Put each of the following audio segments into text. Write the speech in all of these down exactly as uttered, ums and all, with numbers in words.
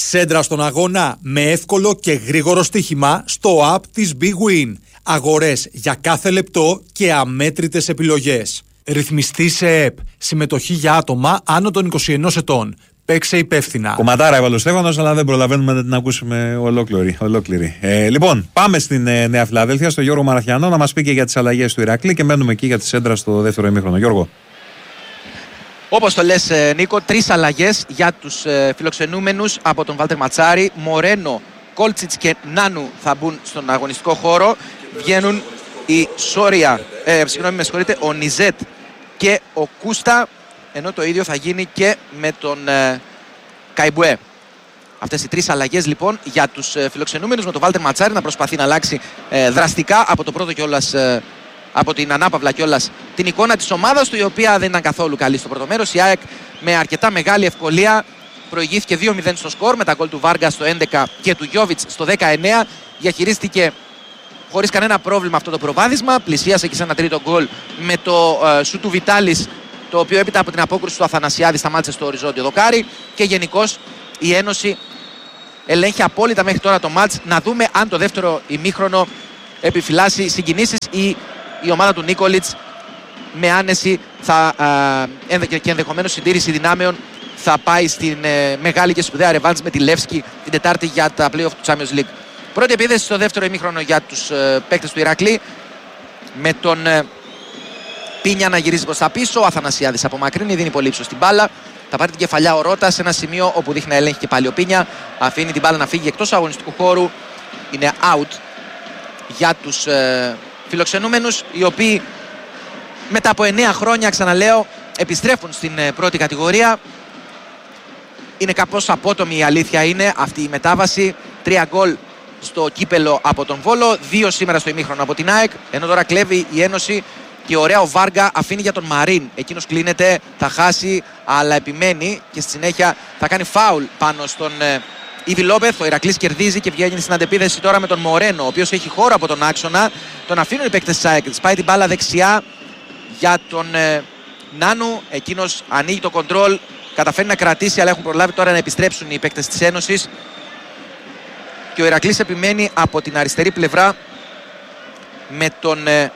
Σέντρα στον αγώνα με εύκολο και γρήγορο στοίχημα στο app της Big Win. Αγορές για κάθε λεπτό και αμέτρητες επιλογές. Ρυθμιστή σε ΕΠ. Συμμετοχή για άτομα άνω των είκοσι ενός ετών. Παίξε υπεύθυνα. Κομματάρα έβαλε ο Στέφανος, αλλά δεν προλαβαίνουμε να την ακούσουμε ολόκληρη. ολόκληρη. Ε, λοιπόν, πάμε στην ε, Νέα Φιλαδέλφια, στο Γιώργο Μαραθιανό, να μας πει και για τις αλλαγές του Ηρακλή και μένουμε εκεί για τη Σέντρα στο δεύτερο ημίχρονο. Γιώργο. Όπως το λες, Νίκο, τρεις αλλαγές για τους ε, φιλοξενούμενους από τον Βάλτερ Ματσάρη. Μορένο, Κόλτσιτς και Νάνου θα μπουν στον αγωνιστικό χώρο. Βγαίνουν η Σόρια, ε, συγγνώμη, με συγχωρείτε, ο Νιζέτ και ο Κούστα, ενώ το ίδιο θα γίνει και με τον ε, Καϊμπουέ. Αυτές οι τρεις αλλαγές λοιπόν για τους ε, φιλοξενούμενους, με τον Βάλτερ Ματσάρη να προσπαθεί να αλλάξει ε, δραστικά από το πρώτο κιόλας, ε, από την ανάπαυλα κιόλας, την εικόνα της ομάδας του, η οποία δεν ήταν καθόλου καλή στο πρώτο μέρος. Η ΑΕΚ με αρκετά μεγάλη ευκολία προηγήθηκε δύο μηδέν στο σκορ με τα γκολ του Βάργα στο έντεκα και του Γιόβιτς στο δεκαεννέα. Διαχειρίστηκε χωρίς κανένα πρόβλημα αυτό το προβάδισμα. Πλησίασε και σε ένα τρίτο γκολ με το ε, σου του Βιτάλης, το οποίο έπειτα από την απόκρουση του Αθανασιάδη σταμάτησε στο οριζόντιο δοκάρι. Και γενικώς η Ένωση ελέγχει απόλυτα μέχρι τώρα το μάτς. Να δούμε αν το δεύτερο ημίχρονο επιφυλάσσει συγκινήσεις ή η ομάδα του Νίκολιτς με άνεση θα, ε, και ενδεχομένως συντήρηση δυνάμεων θα πάει στην ε, μεγάλη και σπουδαία ρεβάνς με τη Λεύσκη την Τετάρτη για τα play-off του Champions League. Πρώτη επίθεση στο δεύτερο ημίχρονο για τους ε, παίκτες του Ηρακλή, με τον ε, Πίνια να γυρίζει προς τα πίσω. Ο Αθανασιάδης απομακρύνει, δίνει πολύ ύψος στην μπάλα. Θα πάρει την κεφαλιά ο Ρότα σε ένα σημείο όπου δείχνει να ελέγχει και πάλι ο Πίνια. Αφήνει την μπάλα να φύγει εκτός αγωνιστικού χώρου. Είναι out για τους ε, φιλοξενούμενους, οι οποίοι μετά από εννέα χρόνια, ξαναλέω, επιστρέφουν στην ε, πρώτη κατηγορία. Είναι κάπως απότομη, η αλήθεια είναι, αυτή η μετάβαση. Τρία γκολ στο κύπελο από τον Βόλο, δύο σήμερα στο ημίχρονο από την ΑΕΚ, ενώ τώρα κλέβει η Ένωση και ωραία ο Βάργα αφήνει για τον Μαρίν. Εκείνος κλείνεται, θα χάσει, αλλά επιμένει και στη συνέχεια θα κάνει φάουλ πάνω στον ε, Ήβι Λόπεθ. Ο Ηρακλής κερδίζει και βγαίνει στην αντεπίθεση τώρα με τον Μορένο, ο οποίος έχει χώρο από τον άξονα. Τον αφήνουν οι παίκτες της ΑΕΚ, σπάει την μπάλα δεξιά για τον ε, Νάνου. Εκείνος ανοίγει το κοντρόλ, καταφέρει να κρατήσει, αλλά έχουν προλάβει τώρα να επιστρέψουν οι παίκτες της Ένωσης. Και ο Ηρακλής επιμένει από την αριστερή πλευρά με τον ε,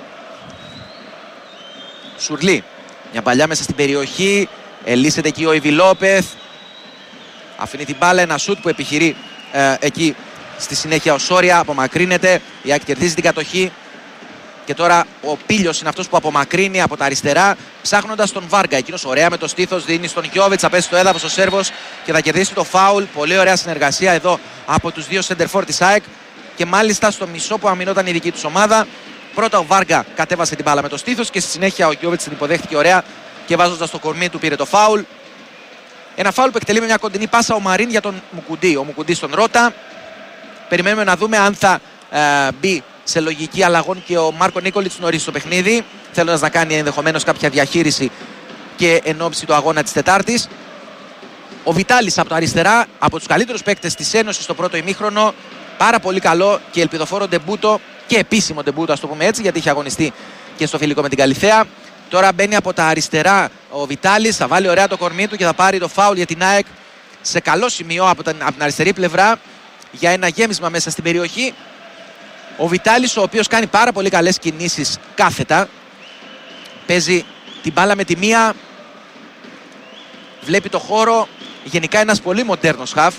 Σουρλί. Μια παλιά μέσα στην περιοχή, ελύσσεται εκεί ο Ήβι Λόπεθ. Αφήνει την μπάλα, ένα σουτ που επιχειρεί ε, εκεί στη συνέχεια ο Σόρια, απομακρύνεται. Η ΑΕΚ κερδίζει την κατοχή. Και τώρα ο Πίλιος είναι αυτός που απομακρύνει από τα αριστερά, ψάχνοντας τον Βάργα. Εκείνος ωραία με το στήθος δίνει στον Γιόβιτς, θα πέσει στο έδαφος ο Σέρβος και θα κερδίσει το φάουλ. Πολύ ωραία συνεργασία εδώ από τους δύο σεντερφόρ της ΑΕΚ και μάλιστα στο μισό που αμυνόταν η δική τους ομάδα. Πρώτα ο Βάργα κατέβασε την μπάλα με το στήθος και στη συνέχεια ο Γιόβιτς την υποδέχτηκε ωραία και βάζοντας το κορμί του πήρε το φάουλ. Ένα φάουλ που εκτελεί με μια κοντινή πάσα ο Μαρίν για τον Μουκουντή. Ο Μουκουντή στον Ρότα. Περιμένουμε να δούμε αν θα ε, μπει σε λογική αλλαγών και ο Μάρκο Νίκολιτς νωρίς στο παιχνίδι, θέλοντας να κάνει ενδεχομένως κάποια διαχείριση και εν ώψη του αγώνα της Τετάρτης. Ο Βιτάλης από τα αριστερά, από τους καλύτερους παίκτες της Ένωσης στο πρώτο ημίχρονο. Πάρα πολύ καλό και ελπιδοφόρο ντεμπούτο και επίσημο ντεμπούτο, ας το πούμε έτσι, γιατί είχε αγωνιστεί και στο φιλικό με την Καλιθέα. Τώρα μπαίνει από τα αριστερά ο Βιτάλης, θα βάλει ωραία το κορμί του και θα πάρει το φάουλ για την ΑΕΚ σε καλό σημείο από την, από την αριστερή πλευρά για ένα γέμισμα μέσα στην περιοχή. Ο Βιτάλης, ο οποίος κάνει πάρα πολύ καλές κινήσεις κάθετα, παίζει την μπάλα με τη μία, βλέπει το χώρο, γενικά ένας πολύ μοντέρνος χαφ,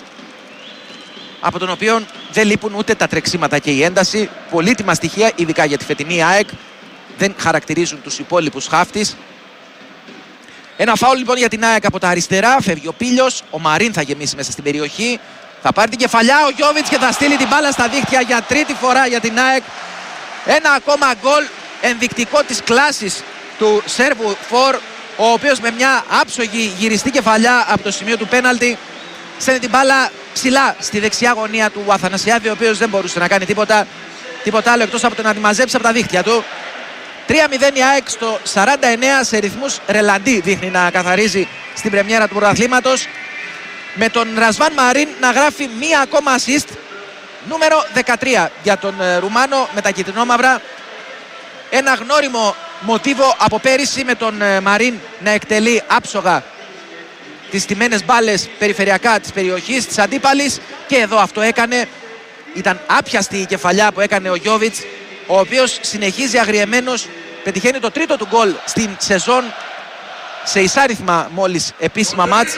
από τον οποίο δεν λείπουν ούτε τα τρεξίματα και η ένταση. Πολύτιμα στοιχεία, ειδικά για τη φετινή ΑΕΚ, δεν χαρακτηρίζουν τους υπόλοιπους χαφ της. Ένα φάουλ λοιπόν για την ΑΕΚ από τα αριστερά, φεύγει ο Πίλιος, ο Μαρίν θα γεμίσει μέσα στην περιοχή. Θα πάρει την κεφαλιά ο Γιόβιτς και θα στείλει την μπάλα στα δίχτυα για τρίτη φορά για την ΑΕΚ. Ένα ακόμα γκολ ενδεικτικό της κλάσης του Σέρβου φορ, ο οποίος με μια άψογη γυριστή κεφαλιά από το σημείο του πέναλτι στέλνει την μπάλα ψηλά στη δεξιά γωνία του Αθανασιάδη, ο οποίος δεν μπορούσε να κάνει τίποτα, τίποτα άλλο εκτός από το να τη μαζέψει από τα δίχτυα του. τρία μηδέν η ΑΕΚ στο σαράντα εννέα σε ρυθμούς ρελαντί, δείχνει να καθαρίζει στην πρεμιέρα του πρωταθλήματος, με τον Ρασβάν Μαρίν να γράφει μία ακόμα assist, νούμερο δεκατρία για τον Ρουμάνο με τα κυτρινόμαυρα. Ένα γνώριμο μοτίβο από πέρυσι, με τον Μαρίν να εκτελεί άψογα τις στημένες μπάλες περιφερειακά της περιοχής της αντίπαλης, και εδώ αυτό έκανε. Ήταν άπιαστη η κεφαλιά που έκανε ο Γιόβιτς, ο οποίος συνεχίζει αγριεμένος, πετυχαίνει το τρίτο του γκολ στην σεζόν σε εισάριθμα μόλις επίσημα μάτς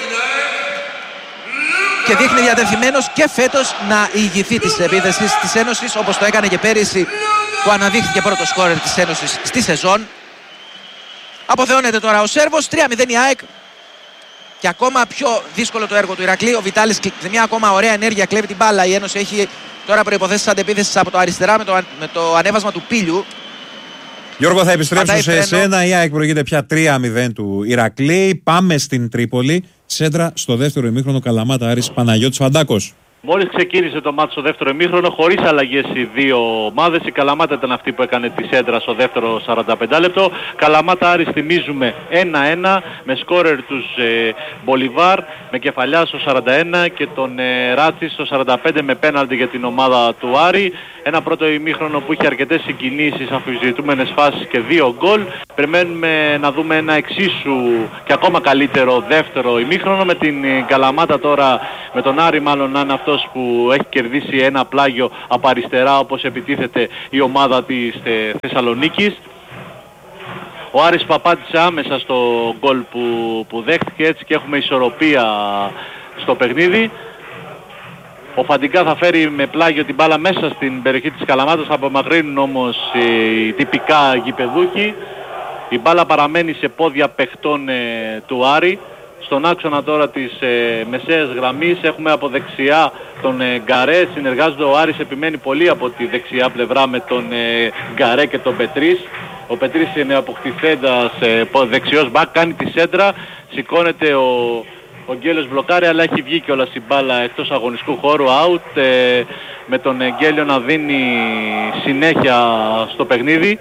και δείχνει διατεθειμένος και φέτος να ηγηθεί της επίθεσης της Ένωσης, όπως το έκανε και πέρυσι που αναδείχθηκε πρώτο σκόρερ της Ένωσης στη σεζόν. Αποθεώνεται τώρα ο Σέρβος, τρία μηδέν η ΑΕΚ. Και ακόμα πιο δύσκολο το έργο του Ηρακλή. Ο Βιτάλης σε μια ακόμα ωραία ενέργεια κλέβει την μπάλα. Η Ένωση έχει τώρα προϋποθέσεις αντεπίθεσης από το αριστερά με το, με το ανέβασμα του Πίλιου. Γιώργο, θα επιστρέψω σε τρένο. εσένα. Η ΑΕΚ προηγείται πια τρία μηδέν του Ηρακλή. Πάμε στην Τρίπολη. Σέντρα στο δεύτερο ημίχρονο, Καλαμάτα Άρης, Παναγιώτης Φαντάκος. Μόλις ξεκίνησε το μάτι στο δεύτερο ημίχρονο, χωρίς αλλαγές οι δύο ομάδες. Η Καλαμάτα ήταν αυτή που έκανε τη σέντρα στο δεύτερο σαράντα πέντε λεπτό. Καλαμάτα Άρης, θυμίζουμε, ένα ένα με σκόρερ τους ε, Μπολιβάρ, με κεφαλιά στο σαράντα ένα και τον ε, Ράτσι στο σαράντα πέντε με πέναλτι για την ομάδα του Άρη. Ένα πρώτο ημίχρονο που είχε αρκετές συγκινήσεις, αμφισβητούμενες φάσεις και δύο γκολ. Περιμένουμε να δούμε ένα εξίσου και ακόμα καλύτερο δεύτερο ημίχρονο, με την Καλαμάτα τώρα, με τον Άρη μάλλον να είναι αυτός που έχει κερδίσει ένα πλάγιο από αριστερά, όπως επιτίθεται η ομάδα της ε, Θεσσαλονίκης. Ο Άρης παπάτησε άμεσα στο γκολ που, που δέχτηκε, έτσι και έχουμε ισορροπία στο παιχνίδι. Ο Φαντικά θα φέρει με πλάγιο την μπάλα μέσα στην περιοχή της Καλαμάτας, θα απομακρύνουν όμως οι τυπικά γηπεδούχοι. Η μπάλα παραμένει σε πόδια παιχτών ε, του Άρη. Στον άξονα τώρα της ε, μεσαίας γραμμής έχουμε από δεξιά τον ε, Γκαρέ. Συνεργάζεται ο Άρης, επιμένει πολύ από τη δεξιά πλευρά με τον ε, Γκαρέ και τον Πετρίς. Ο Πετρίς είναι αποκτηθέντας ε, δεξιός μπακ, κάνει τη σέντρα, σηκώνεται ο, ο Γκέλιος μπλοκάρει, αλλά έχει βγει κιόλας η μπάλα εκτός αγωνιστικού χώρου, out, ε, με τον Γκέλιο να δίνει συνέχεια στο παιχνίδι.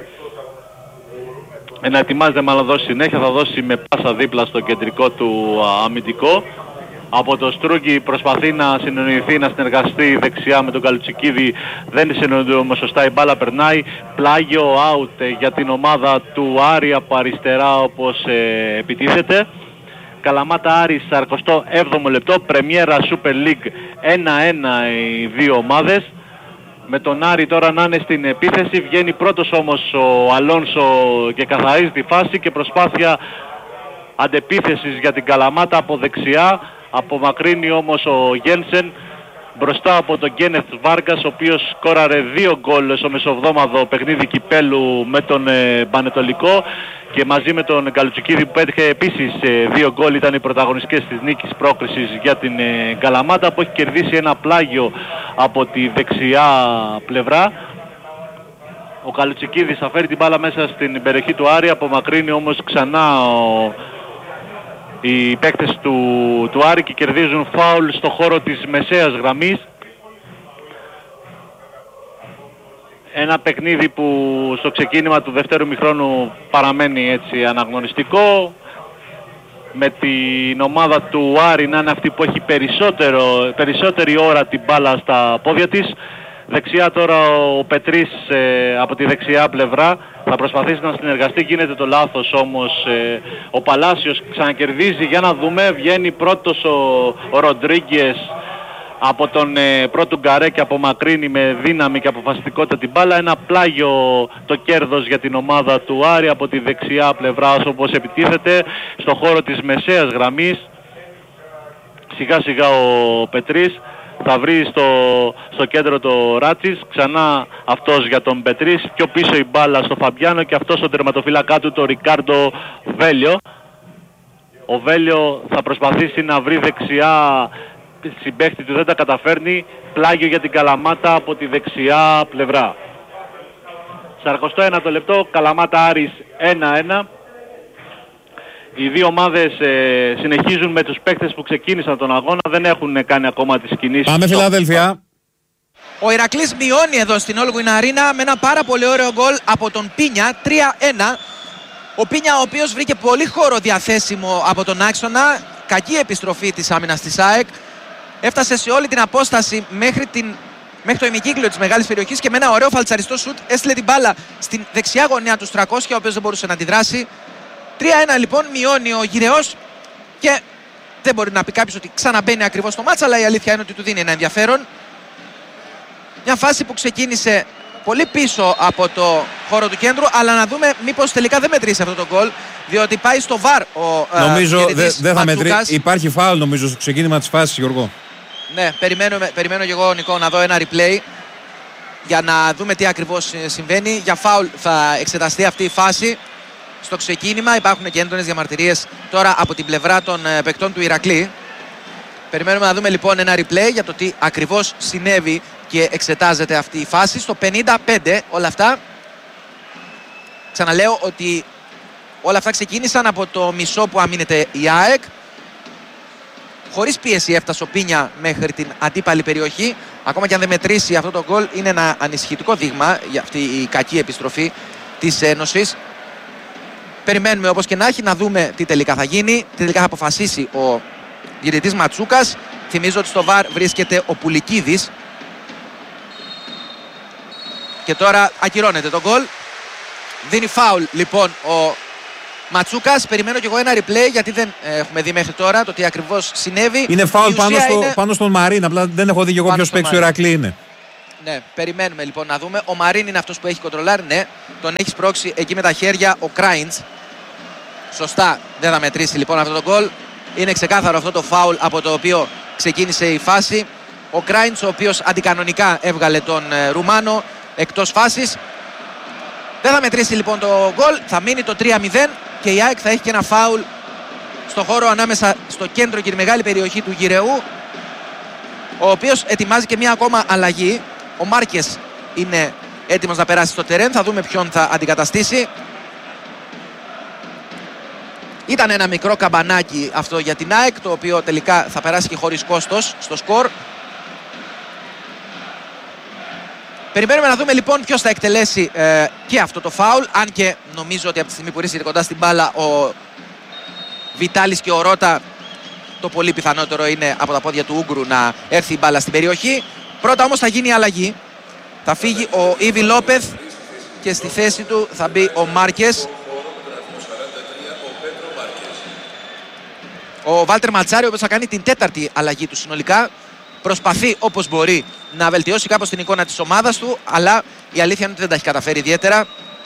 Να ετοιμάζεται μάλλον να δώσει συνέχεια, θα δώσει με πάσα δίπλα στο κεντρικό του αμυντικό. Από το Στρούγκι προσπαθεί να συνεννοηθεί, να συνεργαστεί δεξιά με τον Καλουτσικίδη, δεν συνεννοείται όμως σωστά, η μπάλα περνάει. Πλάγιο out για την ομάδα του Άρη από αριστερά, όπως ε, επιτίθεται. Καλαμάτα Άρης, σαρικοστό έβδομο λεπτό, πρεμιέρα Super League, ένα ένα οι δύο ομάδες. Με τον Άρη τώρα να είναι στην επίθεση, βγαίνει πρώτος όμως ο Αλόνσο και καθαρίζει τη φάση, και προσπάθεια αντεπίθεσης για την Καλαμάτα από δεξιά. Απομακρύνει όμως ο Γένσεν μπροστά από τον Γκένεθ Βάργκας, ο οποίος σκόραρε δύο γκολ στο μεσοβδόμαδο παιχνίδι κυπέλου με τον ε, Πανετολικό, και μαζί με τον Καλουτσικίδη που πέτυχε επίσης ε, δύο γκολ, ήταν οι πρωταγωνιστικές της νίκης πρόκρισης για την ε, Καλαμάτα, που έχει κερδίσει ένα πλάγιο από τη δεξιά πλευρά. Ο Καλουτσικίδης θα φέρει την μπάλα μέσα στην περιοχή του Άρη, απομακρύνει όμως ξανά ο οι παίκτες του, του Άρη και κερδίζουν φάουλ στο χώρο της μεσαίας γραμμής. Ένα παιχνίδι που στο ξεκίνημα του δεύτερου ημιχρόνου παραμένει έτσι αναγνωριστικό, με την ομάδα του Άρη να είναι αυτή που έχει περισσότερο, περισσότερη ώρα την μπάλα στα πόδια της. Δεξιά τώρα ο Πετρίς ε, από τη δεξιά πλευρά θα προσπαθήσει να συνεργαστεί, γίνεται το λάθος όμως. ε, ο Παλάσιος ξανακερδίζει, για να δούμε, βγαίνει πρώτος ο, ο Ροντρίγκες από τον ε, πρώτο Γκαρέ και απομακρύνει με δύναμη και αποφασιστικότητα την μπάλα. Ένα πλάγιο το κέρδος για την ομάδα του Άρη από τη δεξιά πλευρά, όπως επιτίθεται στο χώρο της μεσαίας γραμμής. Σιγά σιγά ο Πετρίς θα βρει στο, στο κέντρο το Ράτσις, ξανά αυτός για τον Πετρίς, πιο πίσω η μπάλα στο Φαμπιάνο και αυτός ο τερματοφύλακά του, το Ρικάρντο Βέλιο. Ο Βέλιο θα προσπαθήσει να βρει δεξιά συμπαίχτη του, δεν τα καταφέρνει. Πλάγιο για την Καλαμάτα από τη δεξιά πλευρά. σαρικοστό ένατο λεπτό, Καλαμάτα Άρης ένα ένα. Οι δύο ομάδες ε, συνεχίζουν με τους παίκτες που ξεκίνησαν τον αγώνα, δεν έχουν κάνει ακόμα τις κινήσεις. Πάμε Φιλαδέλφια. Ο Ηρακλής μειώνει εδώ στην All Win Arena με ένα πάρα πολύ ωραίο γκολ από τον Πίνια, τρία ένα. Ο Πίνια, ο οποίος βρήκε πολύ χώρο διαθέσιμο από τον άξονα, κακή επιστροφή της άμυνας της ΑΕΚ. Έφτασε σε όλη την απόσταση μέχρι, την, μέχρι το ημικύκλιο της μεγάλης περιοχής και με ένα ωραίο φαλτσαριστό σουτ έστειλε την μπάλα στην δεξιά γωνία του Στρακόσια, ο οποίος δεν μπορούσε να αντιδράσει. τρία ένα λοιπόν, μειώνει ο Γυρεός και δεν μπορεί να πει κάποιος ότι ξαναμπαίνει ακριβώς στο μάτς, αλλά η αλήθεια είναι ότι του δίνει ένα ενδιαφέρον. Μια φάση που ξεκίνησε πολύ πίσω από το χώρο του κέντρου, αλλά να δούμε μήπως τελικά δεν μετρήσει αυτό το γκολ, διότι πάει στο βαρ ο Νομίζω δεν δε θα μετρήσει. Υπάρχει φάουλ νομίζω στο ξεκίνημα της φάσης, Γιώργο. Ναι, περιμένω, περιμένω και εγώ, Νικό, να δω ένα replay για να δούμε τι ακριβώς συμβαίνει. Για φάουλ θα εξεταστεί αυτή η φάση στο ξεκίνημα. Υπάρχουν και έντονες διαμαρτυρίες τώρα από την πλευρά των παικτών του Ηρακλή. Περιμένουμε να δούμε λοιπόν ένα replay για το τι ακριβώς συνέβη και εξετάζεται αυτή η φάση. Στο πενήντα πέντε όλα αυτά. Ξαναλέω ότι όλα αυτά ξεκίνησαν από το μισό που αμήνεται η ΑΕΚ. Χωρίς πίεση έφτασε ο Πίνια μέχρι την αντίπαλη περιοχή. Ακόμα και αν δεν μετρήσει αυτό το γκολ, είναι ένα ανησυχητικό δείγμα για αυτή η κακή επιστροφή της Ένωσης. Περιμένουμε όπως και να έχει να δούμε τι τελικά θα γίνει. Τι τελικά θα αποφασίσει ο διαιτητής Ματσούκας. Θυμίζω ότι στο βαρ βρίσκεται ο Πουλικίδης. Και τώρα ακυρώνεται το γκολ. Δίνει φάουλ λοιπόν ο Ματσούκας. Περιμένω κι εγώ ένα replay, γιατί δεν έχουμε δει μέχρι τώρα το τι ακριβώς συνέβη. Είναι φάουλ πάνω, στο, είναι... πάνω στον Μαρίν. Απλά δεν έχω δει κι εγώ ποιος παίξει, ο Ηρακλή είναι. Ναι, περιμένουμε λοιπόν να δούμε. Ο Μαρίν είναι αυτός που έχει κοντρολάρει. Ναι, τον έχει σπρώξει εκεί με τα χέρια ο Κράιντς. Σωστά, δεν θα μετρήσει λοιπόν αυτό το γκολ. Είναι ξεκάθαρο αυτό το φάουλ από το οποίο ξεκίνησε η φάση. Ο Κράιντς, ο οποίος αντικανονικά έβγαλε τον ε, Ρουμάνο εκτός φάσης. Δεν θα μετρήσει λοιπόν το γκολ. Θα μείνει το τρία μηδέν και η ΑΕΚ θα έχει και ένα φάουλ στο χώρο ανάμεσα στο κέντρο και τη μεγάλη περιοχή του γυρεού, ο οποίος ετοιμάζει και μια ακόμα αλλαγή. Ο Μάρκες είναι έτοιμος να περάσει στο τερέν. Θα δούμε ποιον θα αντικαταστήσει. Ήταν ένα μικρό καμπανάκι αυτό για την ΑΕΚ, το οποίο τελικά θα περάσει και χωρίς κόστος στο σκορ. Περιμένουμε να δούμε λοιπόν ποιος θα εκτελέσει ε, και αυτό το φάουλ. Αν και νομίζω ότι από τη στιγμή που βρίσκεται κοντά στην μπάλα ο Βιτάλης και ο Ρώτα, το πολύ πιθανότερο είναι από τα πόδια του Ούγκρου να έρθει η μπάλα στην περιοχή. Πρώτα όμως θα γίνει η αλλαγή. Θα φύγει ο Ήβι Λόπεθ και στη θέση του θα μπει ο Μάρκες. Ο Βάλτερ Ματσάρη, ο οποίος θα κάνει την τέταρτη αλλαγή του συνολικά. Προσπαθεί όπως μπορεί να βελτιώσει κάπως την εικόνα της ομάδας του, αλλά η αλήθεια είναι ότι δεν τα έχει καταφέρει ιδιαίτερα.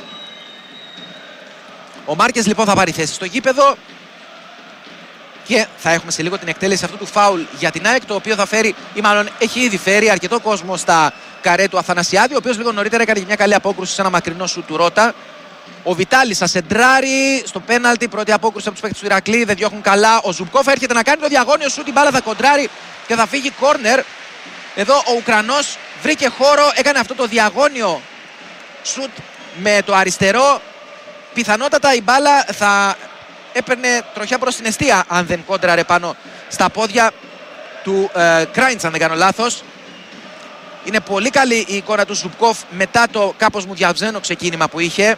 Ο Μάρκες λοιπόν θα πάρει θέση στο γήπεδο και θα έχουμε σε λίγο την εκτέλεση αυτού του φάουλ για την ΑΕΚ, το οποίο θα φέρει, ή μάλλον έχει ήδη φέρει, αρκετό κόσμο στα καρέ του Αθανασιάδη, ο οποίος λίγο νωρίτερα έκανε μια καλή απόκρουση σε ένα μακρινό σου του Ρώτα. Ο Βιτάλης θα σεντράρει στο πέναλτι, πρώτη απόκρουση από τους παίκτες του Ηρακλή, δεν διώχνουν καλά. Ο Ζουμπκόφ έρχεται να κάνει το διαγώνιο σου, την μπάλα θα κοντράρει και θα φύγει κόρνερ. Εδώ ο Ουκρανός βρήκε χώρο, έκανε αυτό το διαγώνιο σουτ με το αριστερό. Πιθανότατα η μπάλα θα έπαιρνε τροχιά προς την εστία αν δεν κόντραρε πάνω στα πόδια του ε, Κράιντς, αν δεν κάνω λάθος. Είναι πολύ καλή η εικόνα του Ζουμπκόφ μετά το κάπως μου διαψένο ξεκίνημα που είχε.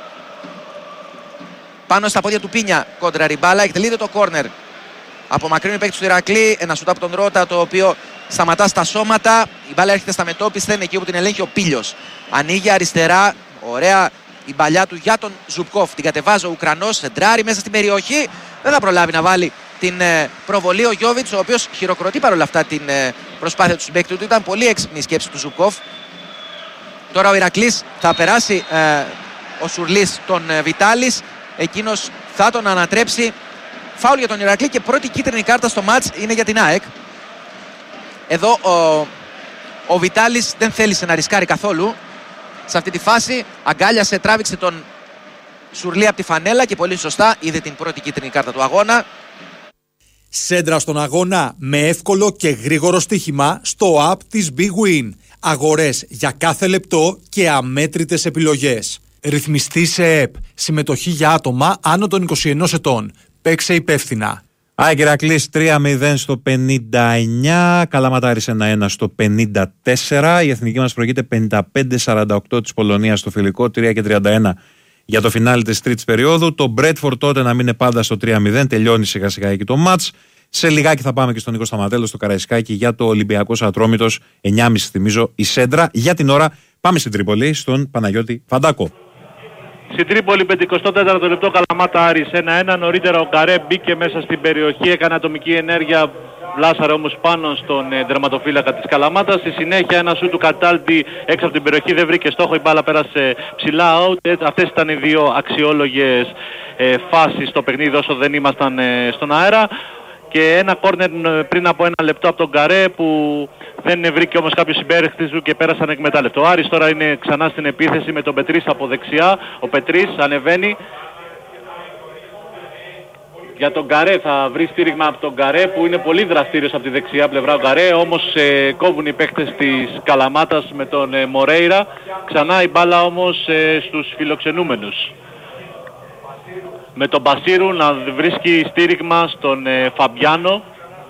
Πάνω στα πόδια του Πίνια κόντραρε η μπάλα, εκτελείται το κόρνερ. Απομακρύνει ο παίκτης του Ηρακλή, ένα σουτ από τον Ρώτα, το οποίο σταματά στα σώματα. Η μπάλα έρχεται στα μετώπισθεν, εκεί όπου την ελέγχει ο Πίλιος. Ανοίγει αριστερά, ωραία η μπαλιά του για τον Ζουμπκόφ. Την κατεβάζει ο Ουκρανός, σεντράρει μέσα στην περιοχή. Δεν θα προλάβει να βάλει την προβολή ο Γιώβιτς, ο οποίος χειροκροτεί παρόλα αυτά την προσπάθεια του συμπαίκτη του. Ήταν πολύ έξυπνη η σκέψη του Ζουμπκόφ. Τώρα ο Ηρακλής θα περάσει ε, ο Σουρλής τον ε, Βιτάλης. Εκείνος θα τον ανατρέψει. Φάουλ για τον Ηρακλή και πρώτη κίτρινη κάρτα στο μάτς είναι για την ΑΕΚ. Εδώ ο, ο Βιτάλης δεν θέλησε να ρισκάρει καθόλου σε αυτή τη φάση. Αγκάλιασε, τράβηξε τον Σουρλή από τη φανέλα και πολύ σωστά είδε την πρώτη κίτρινη κάρτα του αγώνα. Σέντρα στον αγώνα με εύκολο και γρήγορο στοίχημα στο app της Big Win. Αγορές για κάθε λεπτό και αμέτρητες επιλογές. Ρυθμιστή σε ΕΠ. Συμμετοχή για άτομα άνω των είκοσι ενός ετών. Παίξε υπεύθυνα. ΑΕΚ Ηρακλής τρία μηδέν στο πενήντα εννιά, Καλαματάρης ένα ένα στο πενήντα τέσσερα. Η εθνική μας προηγείται πενήντα πέντε σαράντα οκτώ της Πολωνίας στο φιλικό, τρία και τριάντα ένα για το φινάλι της τρίτης περίοδου. Το Μπρέτφορντ τότε να μείνει πάντα στο τρία μηδέν, τελειώνει σιγά σιγά εκεί το μάτς. Σε λιγάκι θα πάμε και στον Νίκο Σταματέλο στο Καραϊσκάκι για το Ολυμπιακός Ατρόμητος, εννιά και τριάντα θυμίζω η Σέντρα. Για την ώρα πάμε στην Τρίπολη, στον Παναγιώτη Φαντάκο. Στην Τρίπολη πενηκοστό τέταρτο λεπτό Καλαμάτα Άρης ένα ένα. Νωρίτερα ο Γκαρέ μπήκε μέσα στην περιοχή, έκανε ατομική ενέργεια, βλάσαρε όμως πάνω στον ε, τερματοφύλακα της Καλαμάτας. Στη συνέχεια ένα σου του Καταλτη έξω από την περιοχή, δεν βρήκε στόχο, η μπάλα πέρασε ψηλά out. Ε, αυτές ήταν οι δύο αξιόλογες ε, φάσεις στο παιχνίδι όσο δεν ήμασταν ε, στον αέρα. Και ένα κόρνερ πριν από ένα λεπτό από τον Γκαρέ που δεν βρήκε όμως κάποιος συμπαίκτης του και πέρασαν εκμετάλλευτο. Ο Άρης τώρα είναι ξανά στην επίθεση με τον Πετρίς από δεξιά. Ο Πετρίς ανεβαίνει. Για τον Γκαρέ θα βρει στήριγμα από τον Γκαρέ που είναι πολύ δραστήριος από τη δεξιά πλευρά. Ο Γκαρέ όμως ε, κόβουν οι παίκτες της Καλαμάτας με τον ε, Μορέιρα. Ξανά η μπάλα όμως ε, στους φιλοξενούμενους. Με τον Μπασίρου να βρίσκει στήριγμα στον ε, Φαμπιάνο.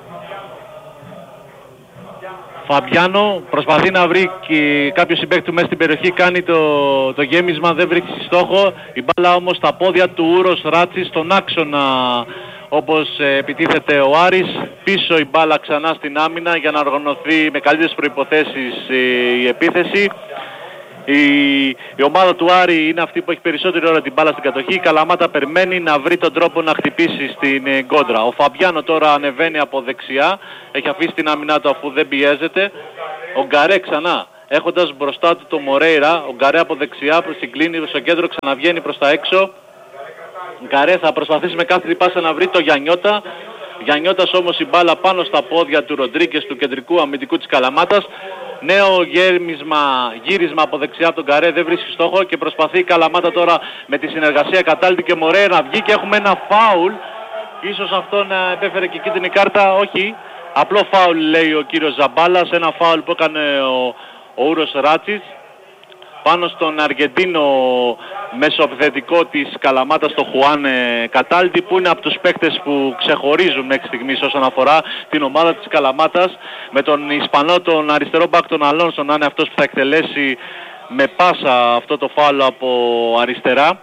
Φαμπιάνο προσπαθεί να βρει και κάποιο συμπαίκτη του μέσα στην περιοχή, κάνει το, το γέμισμα, δεν βρίσκει στόχο. Η μπάλα όμως στα πόδια του Ούρος Ράτσι στον άξονα όπως ε, επιτίθεται ο Άρης. Πίσω η μπάλα ξανά στην άμυνα για να οργανωθεί με καλύτερες προϋποθέσεις ε, η επίθεση. Η, η ομάδα του Άρη είναι αυτή που έχει περισσότερη ώρα την μπάλα στην κατοχή. Η Καλαμάτα περιμένει να βρει τον τρόπο να χτυπήσει στην ε, κόντρα. Ο Φαμπιάνο τώρα ανεβαίνει από δεξιά, έχει αφήσει την άμυνά του αφού δεν πιέζεται. Ο Γκαρέ ξανά έχοντας μπροστά του το Μορέιρα. Ο Γκαρέ από δεξιά συγκλίνει στο κέντρο, ξαναβγαίνει προς τα έξω. Ο Γκαρέ θα προσπαθήσει με κάθε πάσα να βρει το Γιαννιώτα. Γιαννιώτας όμως η μπάλα πάνω στα πόδια του Ροντρίγκες, του κεντρικού αμυντικού της Καλαμάτας. Νέο γέμισμα, γύρισμα από δεξιά από τον Γκαρέ, δεν βρίσκει στόχο και προσπαθεί η Καλαμάτα τώρα με τη συνεργασία Καταλτη και Μορέ να βγει και έχουμε ένα φάουλ. Ίσως αυτό να επέφερε και κίτρινη κάρτα, όχι. Απλό φάουλ λέει ο κύριος Ζαμπάλας, ένα φάουλ που έκανε ο, ο Ούρος Ράτσις πάνω στον Αργεντίνο μεσοεπιθετικό της Καλαμάτας, τον Χουάν Καταλτη, που είναι από τους παίκτες που ξεχωρίζουν μέχρι στιγμής όσον αφορά την ομάδα της Καλαμάτας, με τον Ισπανό, τον αριστερό μπακ, τον Αλόνσο, να είναι αυτός που θα εκτελέσει με πάσα αυτό το φάουλ από αριστερά.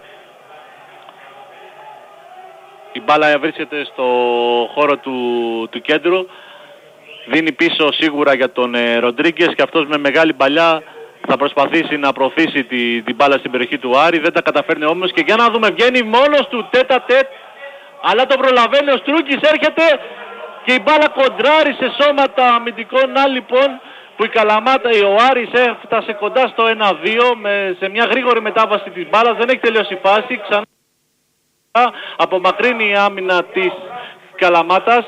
Η μπάλα βρίσκεται στο χώρο του, του κέντρου, δίνει πίσω σίγουρα για τον ε, Ροντρίγκες και αυτός με μεγάλη παλιά θα προσπαθήσει να προωθήσει τη, την μπάλα στην περιοχή του Άρη. Δεν τα καταφέρνει όμως και για να δούμε, βγαίνει μόνος του τέτα τέτ, αλλά το προλαβαίνει ο Στρούκης, έρχεται και η μπάλα κοντράρει σε σώματα αμυντικών. Να λοιπόν που η Καλαμάτα, ο Άρης έφτασε κοντά στο ένα δύο με, σε μια γρήγορη μετάβαση της μπάλας, δεν έχει τελειώσει η φάση, ξανά απομακρύνει η άμυνα της Καλαμάτας.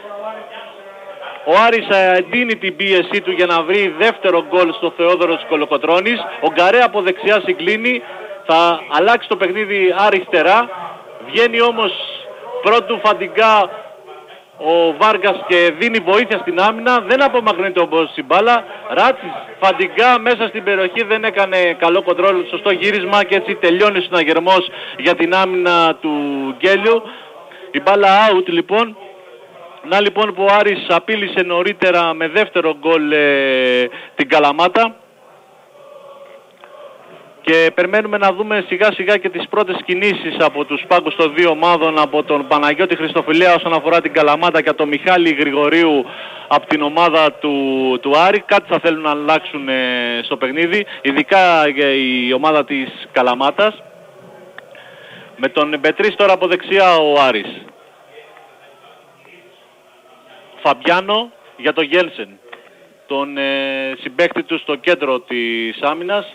Ο Άρης εντείνει την πίεσή του για να βρει δεύτερο γκολ στο Θεόδωρο της Κολοκοτρώνης. Ο Γκαρέ από δεξιά συγκλίνει, θα αλλάξει το παιχνίδι αριστερά. Βγαίνει όμως πρώτου Φαντιγκά ο Βάργας και δίνει βοήθεια στην άμυνα. Δεν απομακρύνεται όμως η μπάλα. Ράτσις, Φαντιγκά μέσα στην περιοχή, δεν έκανε καλό κοντρόλ, σωστό γύρισμα και έτσι τελειώνει ο συναγερμός για την άμυνα του Γκέλιου. Η μπάλα out λοιπόν. Να λοιπόν που ο Άρης απείλησε νωρίτερα με δεύτερο γκολ ε, την Καλαμάτα και περιμένουμε να δούμε σιγά σιγά και τις πρώτες κινήσεις από τους πάγκους των δύο ομάδων, από τον Παναγιώτη Χριστοφιλέα όσον αφορά την Καλαμάτα και τον Μιχάλη Γρηγορίου από την ομάδα του, του Άρη. Κάτι θα θέλουν να αλλάξουν ε, στο παιχνίδι, ειδικά ε, η ομάδα της Καλαμάτας. Με τον Πετρίς τώρα από δεξιά ο Άρης. Φαμπιάνο για τον Γένσεν, τον ε, συμπαίκτη του στο κέντρο της άμυνας.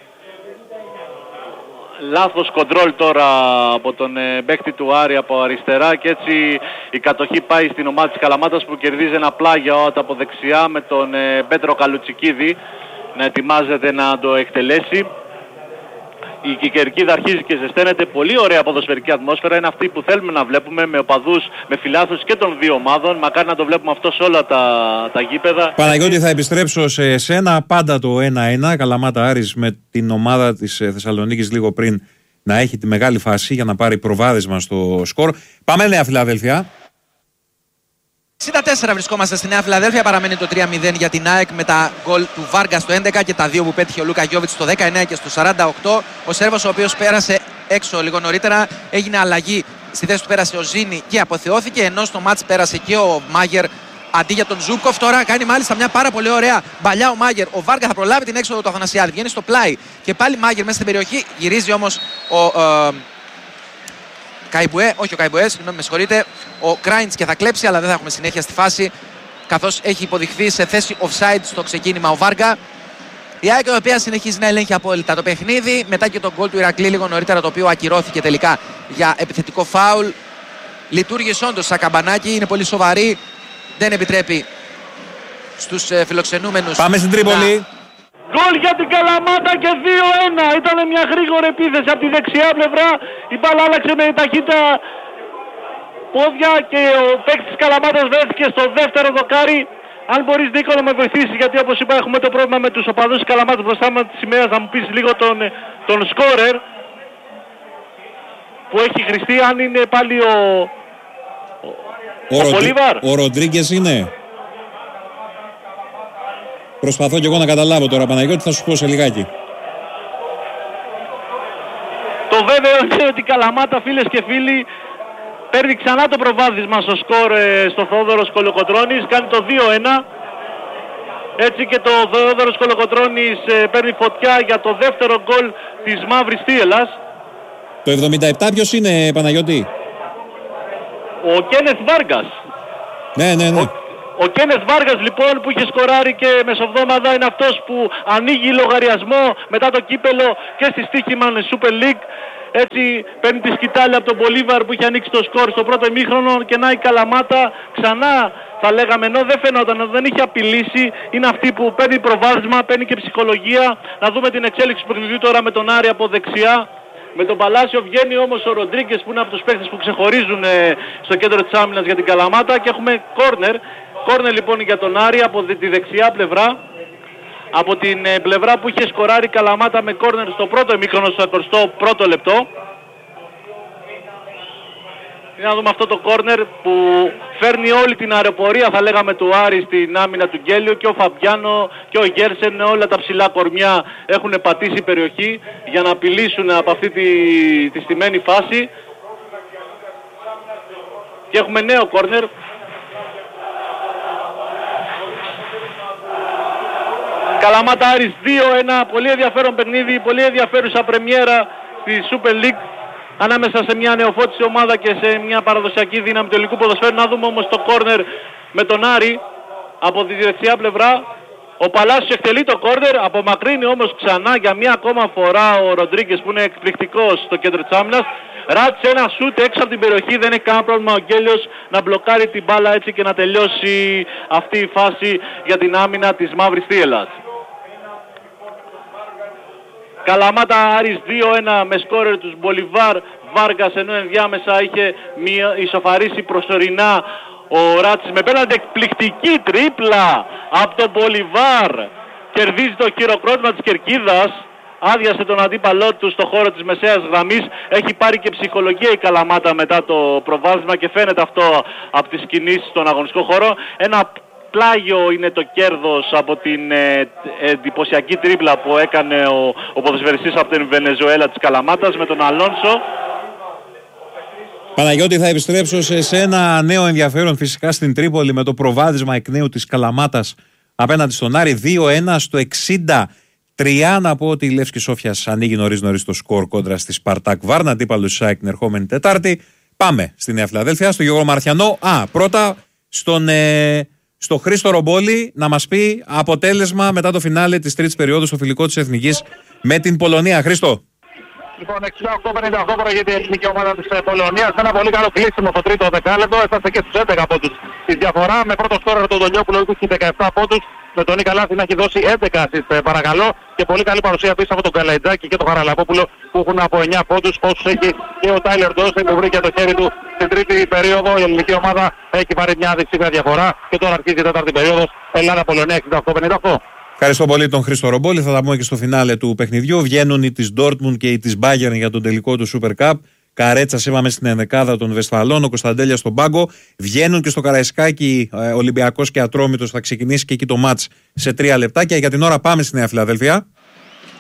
Λάθος κοντρόλ τώρα από τον ε, παίκτη του Άρη από αριστερά και έτσι η κατοχή πάει στην ομάδα της Καλαμάτας που κερδίζει ένα πλάγιο από δεξιά με τον ε, Πέτρο Καλουτσικίδη να ετοιμάζεται να το εκτελέσει. Η Κικερκίδα αρχίζει και ζεσταίνεται. Πολύ ωραία ποδοσφαιρική ατμόσφαιρα. Είναι αυτή που θέλουμε να βλέπουμε, με οπαδούς, με φιλάθλους και των δύο ομάδων. Μακάρι να το βλέπουμε αυτό σε όλα τα, τα γήπεδα. Παναγιώτη, θα επιστρέψω σε εσένα. Πάντα το ένα ένα. Καλαμάτα Άρης με την ομάδα της Θεσσαλονίκης λίγο πριν να έχει τη μεγάλη φάση για να πάρει προβάδισμα στο σκορ. Πάμε Νέα Φιλαδέλφια. εξήντα τέσσερα βρισκόμαστε στη Νέα Φιλαδέλφια, παραμένει το τρία μηδέν για την ΑΕΚ με τα γκολ του Βάργα στο έντεκα και τα δύο που πέτυχε ο Λούκα Γιόβιτς στο δεκαεννέα και στο σαράντα οκτώ. Ο Σέρβος, ο οποίος πέρασε έξω λίγο νωρίτερα, έγινε αλλαγή, στη θέση του πέρασε ο Ζήνη και αποθεώθηκε, ενώ στο μάτς πέρασε και ο Μάγερ αντί για τον Ζούκοφ. Τώρα κάνει μάλιστα μια πάρα πολύ ωραία μπαλιά ο Μάγερ. Ο Βάργα θα προλάβει την έξοδο του Αθανασιάδη. Βγαίνει στο πλάι και πάλι Μάγερ μέσα στην περιοχή. Γυρίζει όμως ο ε, Καϊμπουέ, όχι ο Καϊμπουέ, συγγνώμη, με συγχωρείτε. Ο Κράιντς και θα κλέψει, αλλά δεν θα έχουμε συνέχεια στη φάση, καθώς έχει υποδειχθεί σε θέση offside στο ξεκίνημα ο Βάργα. Η ΑΕΚ, η οποία συνεχίζει να ελέγχει απόλυτα το παιχνίδι, μετά και τον γκολ του Ηρακλή λίγο νωρίτερα, το οποίο ακυρώθηκε τελικά για επιθετικό φάουλ. Λειτουργήσε όντως σαν καμπανάκι, είναι πολύ σοβαρή, δεν επιτρέπει στους ε, φιλοξενούμενους. Πάμε στην Τρίπολη. Να... Γκολ για την Καλαμάτα και δύο ένα. Ήταν μια γρήγορη επίθεση από τη δεξιά πλευρά. Η μπάλα άλλαξε με ταχύτητα πόδια και ο παίκτης της Καλαμάτας βρέθηκε στο δεύτερο δοκάρι. Αν μπορείς, Νίκο, να με βοηθήσει, γιατί όπως είπα έχουμε το πρόβλημα με τους οπαδούς της Καλαμάτας μπροστά με τη σημαία, να μου πεις λίγο τον, τον σκόρερ που έχει χρηστεί, αν είναι πάλι ο, ο, ο, ο Πολίβαρ. Ο Ροντρίγκες είναι. Προσπαθώ και εγώ να καταλάβω τώρα, Παναγιώτη, θα σου πω σε λιγάκι. Το βέβαιο είναι ότι η Καλαμάτα, φίλες και φίλοι, παίρνει ξανά το προβάδισμα στο σκορ ε, στο Θόδωρος Κολοκοτρώνης, κάνει το δύο ένα. Έτσι και το Θόδωρος Κολοκοτρώνης ε, παίρνει φωτιά για το δεύτερο γκολ της Μαύρης Θίελας. Το εβδομήντα επτά ποιος είναι, Παναγιώτη? Ο Κένεθ Βάργας. Ναι, ναι, ναι. Ο, ο Κένεθ Βάργας λοιπόν, που είχε σκοράρει και μεσοβδόμαδα, είναι αυτός που ανοίγει λογαριασμό μετά το κύπελο και στη Στίχημαν Super League. Έτσι παίρνει τη σκητάλη από τον Μπολίβαρ που είχε ανοίξει το σκορ στο πρώτο ημίχρονο και να η Καλαμάτα ξανά, θα λέγαμε, ενώ δεν φαινόταν, δεν είχε απειλήσει, είναι αυτή που παίρνει προβάδισμα, παίρνει και ψυχολογία. Να δούμε την εξέλιξη του παιχνιδιού τώρα με τον Άρη από δεξιά. Με τον Παλάσιο βγαίνει όμως ο Ροντρίγκες, που είναι από τους παίκτες που ξεχωρίζουν στο κέντρο της άμυνας για την Καλαμάτα, και έχουμε κόρνερ. Κόρνερ λοιπόν για τον Άρη από τη δεξιά πλευρά. Από την πλευρά που είχε σκοράρει η Καλαμάτα με κόρνερ στο πρώτο ημίχρονο, στο εικοστό πρώτο λεπτό. Να δούμε αυτό το κόρνερ που φέρνει όλη την αεροπορία, θα λέγαμε, του Άρη στην άμυνα του Γκέλιο, και ο Φαμπιάνο και ο Γκέρσεν, όλα τα ψηλά κορμιά έχουν πατήσει περιοχή για να απειλήσουν από αυτή τη, τη στημένη φάση. Και έχουμε νέο κόρνερ. Καλαμάτα Άρης δύο ένα, πολύ ενδιαφέρον παιχνίδι, πολύ ενδιαφέρουσα πρεμιέρα στη Super League ανάμεσα σε μια νεοφώτιση ομάδα και σε μια παραδοσιακή δύναμη του ελληνικού ποδοσφαίρου. Να δούμε όμως το κόρνερ με τον Άρη από τη δεξιά πλευρά. Ο Παλάσιος εκτελεί το κόρνερ, απομακρύνει όμως ξανά για μια ακόμα φορά ο Ροντρίγκες, που είναι εκπληκτικός στο κέντρο της άμυνας. Ράτσε ένα σούτ έξω από την περιοχή, δεν έχει κανένα πρόβλημα ο Γκέλιος να μπλοκάρει την μπάλα έτσι και να τελειώσει αυτή η φάση για την άμυνα της Μαύρης Θίελας. Καλαμάτα Άρης δύο ένα με σκόρερ τους Μπολιβάρ Βάργας, ενώ ενδιάμεσα είχε μια ισοφαρίσει προσωρινά ο Ράτσης με πέναντι εκπληκτική τρίπλα από τον Μπολιβάρ. Κερδίζει το χειροκρότημα της κερκίδας, άδειασε τον αντίπαλό του στο χώρο της μεσαίας γραμμής. Έχει πάρει και ψυχολογία η Καλαμάτα μετά το προβάδισμα και φαίνεται αυτό από τις κινήσεις στον αγωνιστικό χώρο. Ένα πλάγιο είναι το κέρδος από την ε, εντυπωσιακή τρίπλα που έκανε ο, ο ποδοσφαιριστής από την Βενεζουέλα της Καλαμάτας με τον Αλόνσο. Παναγιώτη, θα επιστρέψω σε, σε ένα νέο ενδιαφέρον φυσικά στην Τρίπολη με το προβάδισμα εκ νέου της Καλαμάτας απέναντι στον Άρη. δύο ένα στο εξήντα τρία. Να πω ότι η Λεύσκη Σόφιας ανοίγει νωρίς νωρίς το σκορ κόντρα στη Σπαρτάκ Βάρνα, αντίπαλο της ΑΕΚ την ερχόμενη Τετάρτη. Πάμε στη Νέα Φιλαδέλφια, στο Γιώργο Μαρθιανό. Α, πρώτα στον, ε, στο Χρήστο Ρομπόλη να μας πει αποτέλεσμα μετά το φινάλε της τρίτης περίοδου στο φιλικό της Εθνικής με την Πολωνία. Χρήστο. Λοιπόν, εξήντα οκτώ πενήντα οκτώ προηγείται η εθνική ομάδα της Πολωνίας. Ένα πολύ καλό κλείσιμο στο τρίτο δεκάλεπτο. Έφτασε και στους έντεκα πόντους τη διαφορά. Με πρώτο σκόρερ τον Ντολιόπουλο που έχει δεκαεπτά πόντους. Με τον Νίκα Λάθη να έχει δώσει έντεκα assist, παρακαλώ. Και πολύ καλή παρουσία επίσης από τον Καλαϊτζάκη και τον Χαραλαπόπουλο που έχουν από εννιά πόντους. Όσους έχει και ο Τάιλερ Ντόσιν που βρήκε το χέρι του στην τρίτη περίοδο. Η ελληνική ομάδα έχει πάρει μια διψήφια διαφορά. Και τώρα αρχίζει η τέταρτη περίοδος. Ελλάδα-Πολωνία εξήντα οκτώ πενήντα οκτώ. Ευχαριστώ πολύ τον Χρήστο Ρομπόλη. Θα τα πούμε και στο φινάλε του παιχνιδιού. Βγαίνουν οι της Dortmund και οι της Bayern για τον τελικό του Super Cup. Καρέτσας είπαμε στην ενδεκάδα των Βεσφαλών, ο Κωνσταντέλιας στον πάγκο. Βγαίνουν και στο Καραϊσκάκι ε, Ολυμπιακός και Ατρόμητος. Θα ξεκινήσει και εκεί το μάτς σε τρία λεπτάκια. Για την ώρα πάμε στη Νέα Φιλαδέλφια.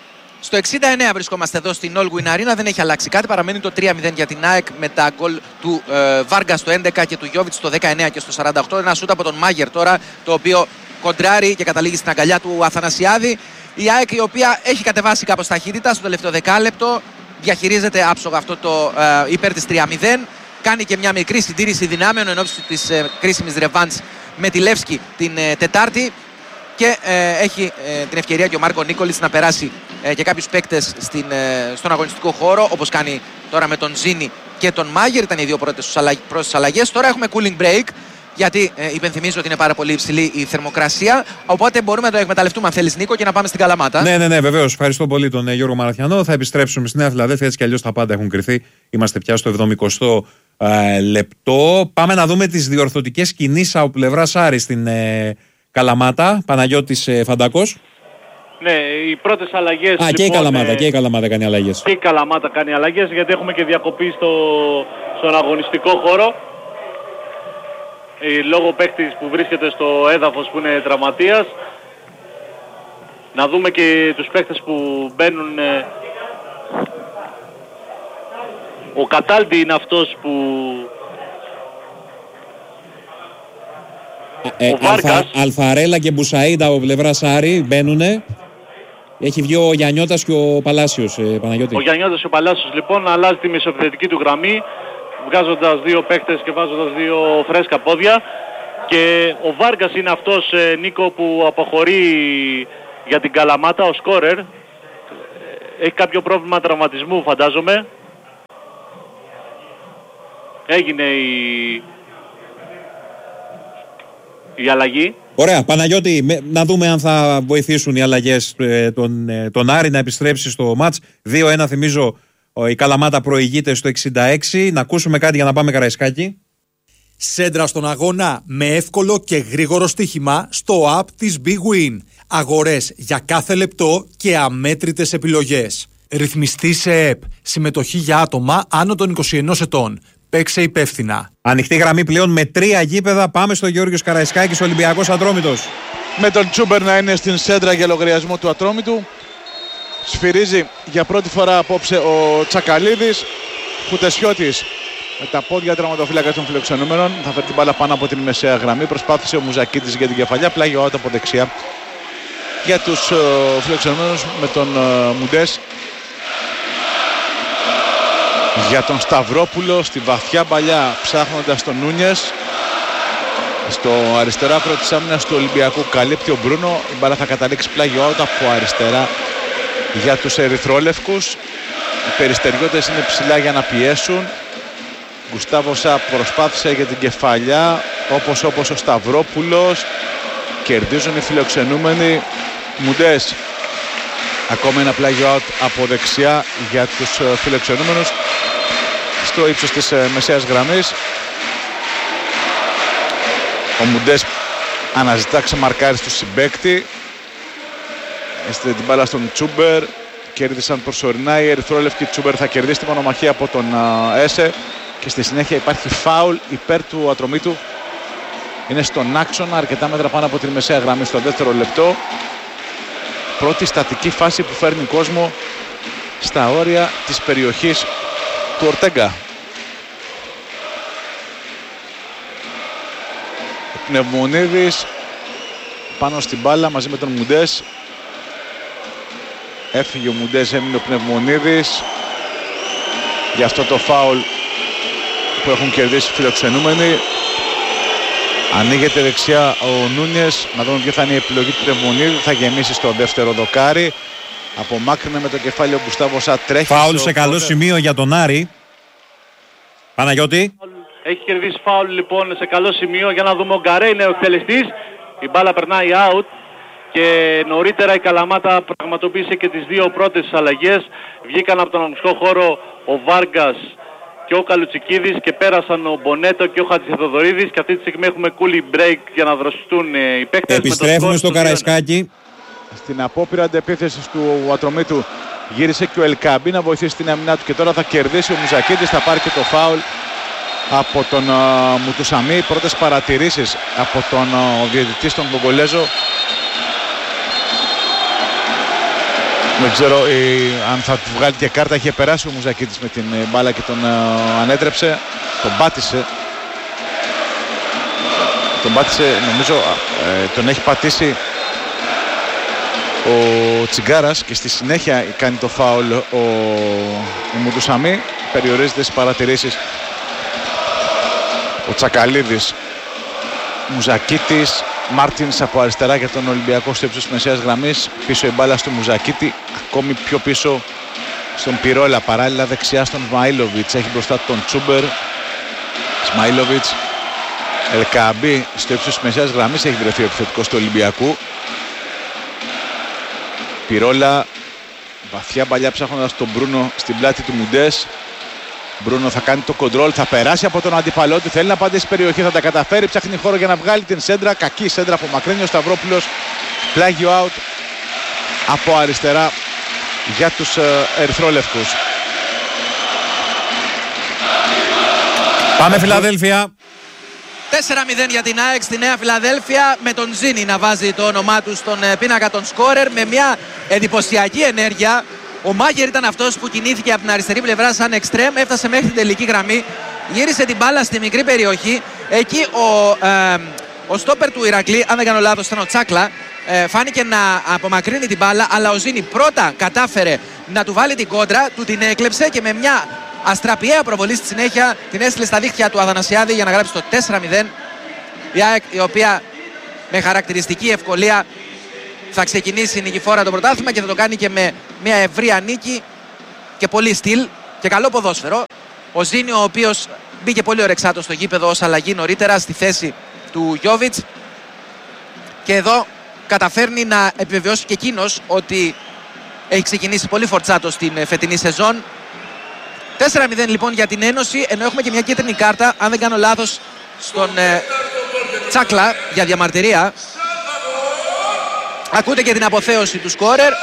Στο εξήντα εννέα βρισκόμαστε εδώ στην All Win Arena, δεν έχει αλλάξει κάτι, παραμένει το τρία μηδέν για την ΑΕΚ με τα γκολ του ε, Βάργα στο έντεκα και του Γιόβιτς στο δεκαεννέα και στο σαράντα οκτώ. Ένα σούτ από τον Μάγερ τώρα, το οποίο κοντράρει και καταλήγει στην αγκαλιά του Αθανασιάδη. Η ΑΕΚ, η οποία έχει κατεβάσει κάπως ταχύτητα στο τελευταίο δεκάλεπτο, διαχειρίζεται άψογα αυτό το ε, υπέρ της τρία μηδέν. Κάνει και μια μικρή συντήρηση δυνάμεων εν ώψη της ε, κρίσιμης ρεβάνς με τη Λεύσκη την ε, Τετάρτη. Και ε, έχει ε, την ευκαιρία και ο Μάρκο Νίκολιτς να περάσει ε, και κάποιους παίκτες στην, ε, στον αγωνιστικό χώρο, όπως κάνει τώρα με τον Ζίνη και τον Μάγερ. Ήταν οι δύο πρώτες αλλαγές. Τώρα έχουμε cooling break, γιατί ε, υπενθυμίζω ότι είναι πάρα πολύ υψηλή η θερμοκρασία. Οπότε μπορούμε να το εκμεταλλευτούμε, αν θέλεις, Νίκο, και να πάμε στην Καλαμάτα. Ναι, ναι, ναι, βεβαίως. Ευχαριστώ πολύ τον ε, Γιώργο Μαραθιανό. Θα επιστρέψουμε στη Νέα Φιλαδέλφια, έτσι κι αλλιώς τα πάντα έχουν κρυθεί. Είμαστε πια στο εβδομηκοστό ε, λεπτό. Πάμε να δούμε τις διορθωτικές κινήσεις από πλευράς Άρη στην ε, Καλαμάτα. Παναγιώτης ε, Φαντάκος. Ναι, οι πρώτες αλλαγές. Α, λοιπόν, και η Καλαμάτα, ε, και η Καλαμάτα κάνει αλλαγές. Και η Καλαμάτα κάνει αλλαγές, γιατί έχουμε και διακοπή στο, στον αγωνιστικό χώρο. Ε, λόγω παίκτης που βρίσκεται στο έδαφος που είναι τραυματίας. Να δούμε και τους παίκτες που μπαίνουν. Ε, ο Καταλντι είναι αυτός που... Ε, ο Βάρκας. Αλφα, Αλφαρέλα και Μπουσαΐντα από πλευράς Άρη μπαίνουνε. Έχει βγει ο Γιαννιώτας και ο Παλάσιος, ε, Παναγιώτη. Ο Γιαννιώτας και ο Παλάσιος λοιπόν αλλάζει τη μεσοεπιθετική του γραμμή, βγάζοντας δύο παίκτες και βάζοντας δύο φρέσκα πόδια. Και ο Βάρκας είναι αυτός, ε, Νίκο, που αποχωρεί για την Καλαμάτα, ο σκόρερ. Έχει κάποιο πρόβλημα τραυματισμού, φαντάζομαι. Έγινε η... η αλλαγή. Ωραία, Παναγιώτη, με, να δούμε αν θα βοηθήσουν οι αλλαγές ε, τον, ε, τον Άρη να επιστρέψει στο μάτς. δύο ένα θυμίζω, ο, η Καλαμάτα προηγείται στο εξήντα έξι. Να ακούσουμε κάτι για να πάμε Καραϊσκάκη. Σέντρα στον αγώνα με εύκολο και γρήγορο στοίχημα στο app της Big Win. Αγορές για κάθε λεπτό και αμέτρητες επιλογές. Ρυθμιστή σε ΕΠ. Συμμετοχή για άτομα άνω των είκοσι ενός ετών. Παίξε υπεύθυνα. Ανοιχτή γραμμή πλέον με τρία γήπεδα. Πάμε στο Γεώργιος Καραϊσκάκης, Ολυμπιακός Ατρόμητος. Με τον Τσούμπερ να είναι στην σέντρα για λογαριασμό του Ατρόμητου. Σφυρίζει για πρώτη φορά απόψε ο Τσακαλίδης. Χουτεσιώτης με τα πόδια, τερματοφύλακα των φιλοξενούμενων. Θα φέρει την μπάλα πάνω από την μεσαία γραμμή. Προσπάθησε ο Μουζακίτης για την κεφαλιά. Πλάγιο out από δεξιά για τους uh, φιλοξενούμενους με τον uh, Μουντές. Για τον Σταυρόπουλο στη βαθιά παλιά, ψάχνοντας τον Νούνιες. Στο αριστερό άκρο της άμυνας του Ολυμπιακού καλύπτει ο Μπρούνο. Η μπάλα θα καταλήξει πλάγιο out από αριστερά για τους ερυθρόλευκους. Οι περιστεριώτες είναι ψηλά για να πιέσουν. Γκουστάβο Σα προσπάθησε για την κεφαλιά, όπως όπως ο Σταυρόπουλος. Κερδίζουν οι φιλοξενούμενοι. Μουντές. Ακόμα ένα πλάγιο out από δεξιά για τους φιλοξενούμενους στο ύψος της μεσαίας γραμμής. Ο Μουντές αναζητά ξεμαρκάρι του συμπαίκτη. Έστειλε την μπάλα στον Τσούμπερ. Κέρδισαν προσωρινά οι ερυθρόλευκοι. Τσούμπερ θα κερδίσει τη μονομαχία από τον Έσε. Και στη συνέχεια υπάρχει φάουλ υπέρ του Ατρομήτου. Είναι στον άξονα, αρκετά μέτρα πάνω από την μεσαία γραμμή στο δεύτερο λεπτό. Πρώτη στατική φάση που φέρνει κόσμο στα όρια της περιοχής του Ορτέγκα. Ο Πνευμονίδης πάνω στην μπάλα μαζί με τον Μουντές. Έφυγε ο Μουντές, έμεινε ο Πνευμονίδης για αυτό το φάουλ που έχουν κερδίσει οι φιλοξενούμενοι. Ανοίγεται δεξιά ο Νούνιες. Να δούμε ποια θα είναι η επιλογή του Πνευμονίδη. Θα γεμίσει στο δεύτερο δοκάρι. Απομάκρυνε με το κεφάλι ο Γκουστάβο Σα. Τρέχει. Φάουλ σε καλό σημείο για τον Άρη. Παναγιώτη. Έχει κερδίσει φάουλ λοιπόν σε καλό σημείο. Για να δούμε, ο Γκαρέ είναι ο εκτελεστής. Η μπάλα περνάει out. Και νωρίτερα η Καλαμάτα πραγματοποίησε και τις δύο πρώτες αλλαγές. Βγήκαν από τον αγωνιστικό χώρο ο Βάργκας και ο Καλουτσικίδης και πέρασαν ο Μπονέτο και ο Χατζηθοδωρίδης. Και αυτή τη στιγμή έχουμε cooling break για να δροσιστούν οι παίκτες. Επιστρέφουμε στο Καραϊσκάκι. Στην απόπειρα αντεπίθεσης του Ατρομήτου γύρισε και ο Ελκαμπή να βοηθήσει την άμυνά του. Και τώρα θα κερδίσει ο Μουζακίτης. Θα πάρει και το φάουλ από τον uh, Μουτουσαμί. Πρώτες παρατηρήσεις από τον uh, διαιτητή στον Κογκολέζο. Δεν ξέρω ε, αν θα του βγάλει και κάρτα. Είχε περάσει ο Μουζακίτης με την ε, μπάλα και τον ε, ανέτρεψε. Τον πάτησε. Τον πάτησε, νομίζω, ε, τον έχει πατήσει ο Τσιγκάρας και στη συνέχεια κάνει το φάουλ ο, ο Μουντουσαμί. Περιορίζεται στις παρατηρήσεις ο Τσακαλίδης. Μουζακίτης, Μάρτινς από αριστερά για τον Ολυμπιακό στο ύψος της μεσαίας γραμμής. Πίσω η μπάλα στο Μουζακίτη, ακόμη πιο πίσω στον Πυρόλα. Παράλληλα δεξιά στον Σμαΐλοβιτς. Έχει μπροστά τον Τσούμπερ. Σμαΐλοβιτς. Ελκαμπή στο ύψος της μεσαίας γραμμής έχει βρεθεί ο επιθετικός του Ολυμπιακού. Πυρόλα, βαθιά παλιά ψάχνοντας τον Μπρούνο στην πλάτη του Μουντές. Μπρούνο θα κάνει το κοντρόλ, θα περάσει από τον αντίπαλό του, θέλει να πατήσει στην περιοχή, θα τα καταφέρει, ψάχνει χώρο για να βγάλει την σέντρα. Κακή σέντρα από μακρύνει ο Σταυρόπουλος. Πλάγιο out από αριστερά για τους ε, ερυθρόλευκους. Πάμε Φιλαδέλφια. τέσσερα μηδέν για την ΑΕΚ στη Νέα Φιλαδέλφια, με τον Ζήνη να βάζει το όνομά του στον πίνακα των σκόρερ με μια εντυπωσιακή ενέργεια. Ο Μάγερ ήταν αυτός που κινήθηκε από την αριστερή πλευρά σαν εξτρέμ, έφτασε μέχρι την τελική γραμμή, γύρισε την μπάλα στη μικρή περιοχή. Εκεί ο, ε, ο στόπερ του Ηρακλή, αν δεν κάνω λάθος, ήταν ο Τσάκλα, ε, φάνηκε να απομακρύνει την μπάλα, αλλά ο Ζήνη πρώτα κατάφερε να του βάλει την κόντρα, του την έκλεψε και με μια αστραπιαία προβολή στη συνέχεια την έστειλε στα δίχτυα του Αδανασιάδη για να γράψει το τέσσερα μηδέν. Η ΑΕΚ, η οποία με χαρακτηριστική ευκολία θα ξεκινήσει νικηφόρα το πρωτάθλημα και θα το κάνει και με μια ευρεία νίκη και πολύ στυλ και καλό ποδόσφαιρο. Ο Ζήνη, ο οποίος μπήκε πολύ ορεξάτος στο γήπεδο ως αλλαγή νωρίτερα στη θέση του Γιόβιτς, και εδώ καταφέρνει να επιβεβαιώσει και εκείνος ότι έχει ξεκινήσει πολύ φορτσάτος στην φετινή σεζόν. τέσσερα μηδέν λοιπόν για την Ένωση, ενώ έχουμε και μια κίτρινη κάρτα, αν δεν κάνω λάθος, στον ε, Τσάκλα για διαμαρτυρία. Ακούτε και την αποθέωση του σκόρερ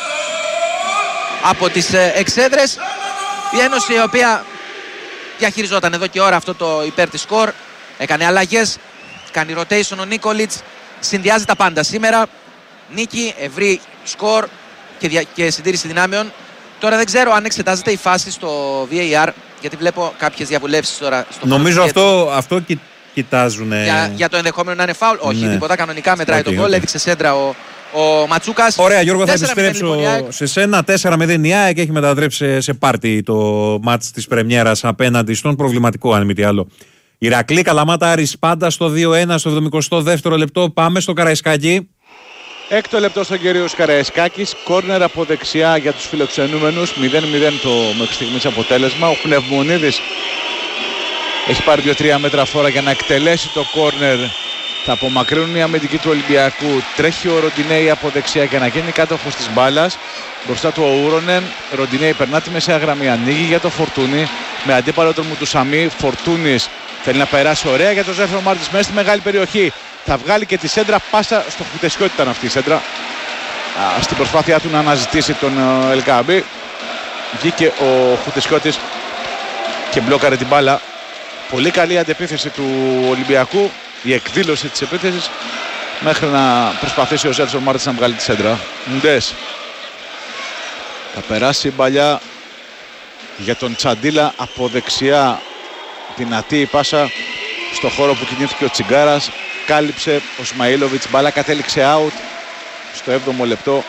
από τις ε, εξέδρες. Η Ένωση, η οποία διαχειριζόταν εδώ και ώρα αυτό το υπέρ της σκορ, έκανε αλλαγές, κάνει rotation ο Νίκολιτς, συνδυάζει τα πάντα σήμερα. Νίκη, ευρύ σκορ και, δια... και συντήρηση δυνάμεων. Τώρα δεν ξέρω αν εξετάζεται η φάση στο βι έι αρ, γιατί βλέπω κάποιες διαβουλεύσεις τώρα στο Νομίζω αυτό, αυτό κοι... κοιτάζουν. Για, για το ενδεχόμενο να είναι φάουλ. Όχι, ναι. Τίποτα, κανονικά μετράει okay, το γκολ. Okay. Έδειξε σέντρα ο, ο Ματσούκας. Ωραία, Γιώργο, θα επιστρέψω λοιπόν, σε σένα. τέσσερα μηδέν η ΑΕΚ έχει μετατρέψει σε πάρτι το μάτς της πρεμιέρας απέναντι στον προβληματικό, αν μη τι άλλο. Ηρακλή Καλαμάτα Άρης πάντα στο δύο ένα στο εβδομηκοστό δεύτερο λεπτό. Πάμε στο Καραϊσκάκι. Έκτο λεπτό στον κύριο Καραϊσκάκης. Κόρνερ από δεξιά για τους φιλοξενούμενους. μηδέν μηδέν το μέχρι στιγμής αποτέλεσμα. Ο Πνευμονίδης έχει πάρει δύο τρία μέτρα φόρα για να εκτελέσει το κόρνερ. Θα απομακρύνουν οι αμυντικοί του Ολυμπιακού. Τρέχει ο Ροντινέη από δεξιά για να γίνει κάτοχος της μπάλας. Μπροστά του ο Ούρονεν. Ροντινέη περνά τη μεσαία γραμμή. Ανοίγει για το Φορτούνι. Με αντίπαλο τον Μουτουσαμί. Φορτούνης θέλει να περάσει ωραία για τον Ζέφρο Μάρτινς μέσα στη μεγάλη περιοχή. Θα βγάλει και τη σέντρα. Πάσα στο Χουτεσιώτη ήταν αυτή η σέντρα. Α, στην προσπάθειά του να αναζητήσει τον Ελκαμπή. Βγήκε ο Χουτεσιώτης και μπλόκαρε την μπάλα. Πολύ καλή αντεπίθεση του Ολυμπιακού. Η εκδήλωση της επίθεσης μέχρι να προσπαθήσει ο Ζέλσον Μάρτινς να βγάλει τη σέντρα. Μουντές. Θα περάσει η μπαλιά για τον Τσαντίλα από δεξιά. Δυνατή η πάσα στο χώρο που κινήθηκε ο Τσιγκάρας. Κάλυψε ο Σμαΐλοβιτς. Μπάλα κατέληξε out στο έβδομο λεπτό.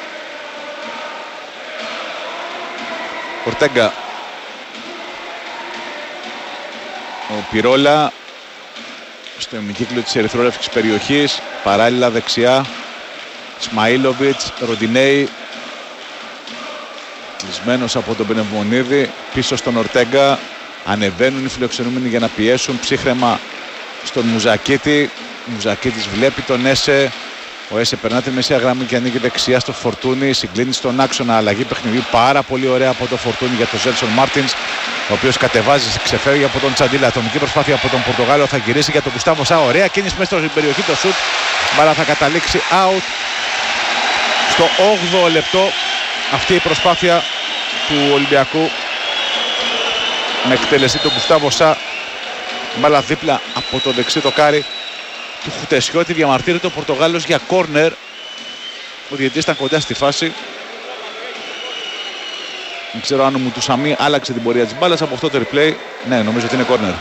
Ορτέγκα. Ο Πυρόλα στο ημικύκλιο της ερυθρόλευκης περιοχής. Παράλληλα δεξιά Σμαΐλοβιτς, Ροντινέη κλεισμένος από τον Πνευμονίδη. Πίσω στον Ορτέγκα. Ανεβαίνουν οι φιλοξενούμενοι για να πιέσουν ψύχρεμα στον Μουζακίτη. Ο Μουζακίτης βλέπει τον Έσε. Ο Έσε περνά τη μεσαία γραμμή και ανοίγει δεξιά στο Φορτούνι. Συγκλίνει στον άξονα. Αλλαγή παιχνιδιού πάρα πολύ ωραία από το Φορτούνι για τον Ζέλσον Μάρτινς, ο οποίος κατεβάζει, ξεφεύγει από τον Τσαντίλα. Ατομική προσπάθεια από τον Πορτογάλο. Θα γυρίσει για τον Γκουστάβο Σα. Ωραία κίνηση μέσα στην περιοχή. Το σουτ. Μπάλα θα καταλήξει out στο όγδοο λεπτό. Αυτή η προσπάθεια του Ολυμπιακού με εκτελεστή τον Γκουστάβο Σα. Μπάλα δίπλα από το δεξί δοκάρι του Χουτεσιώτη. Διαμαρτύρεται ο Πορτογάλος για κόρνερ. Ο διαιτητής ήταν κοντά στη φάση. Δεν ξέρω αν ο Μουτουσαμί άλλαξε την πορεία της μπάλας από αυτό το replay. Ναι, νομίζω ότι είναι corner.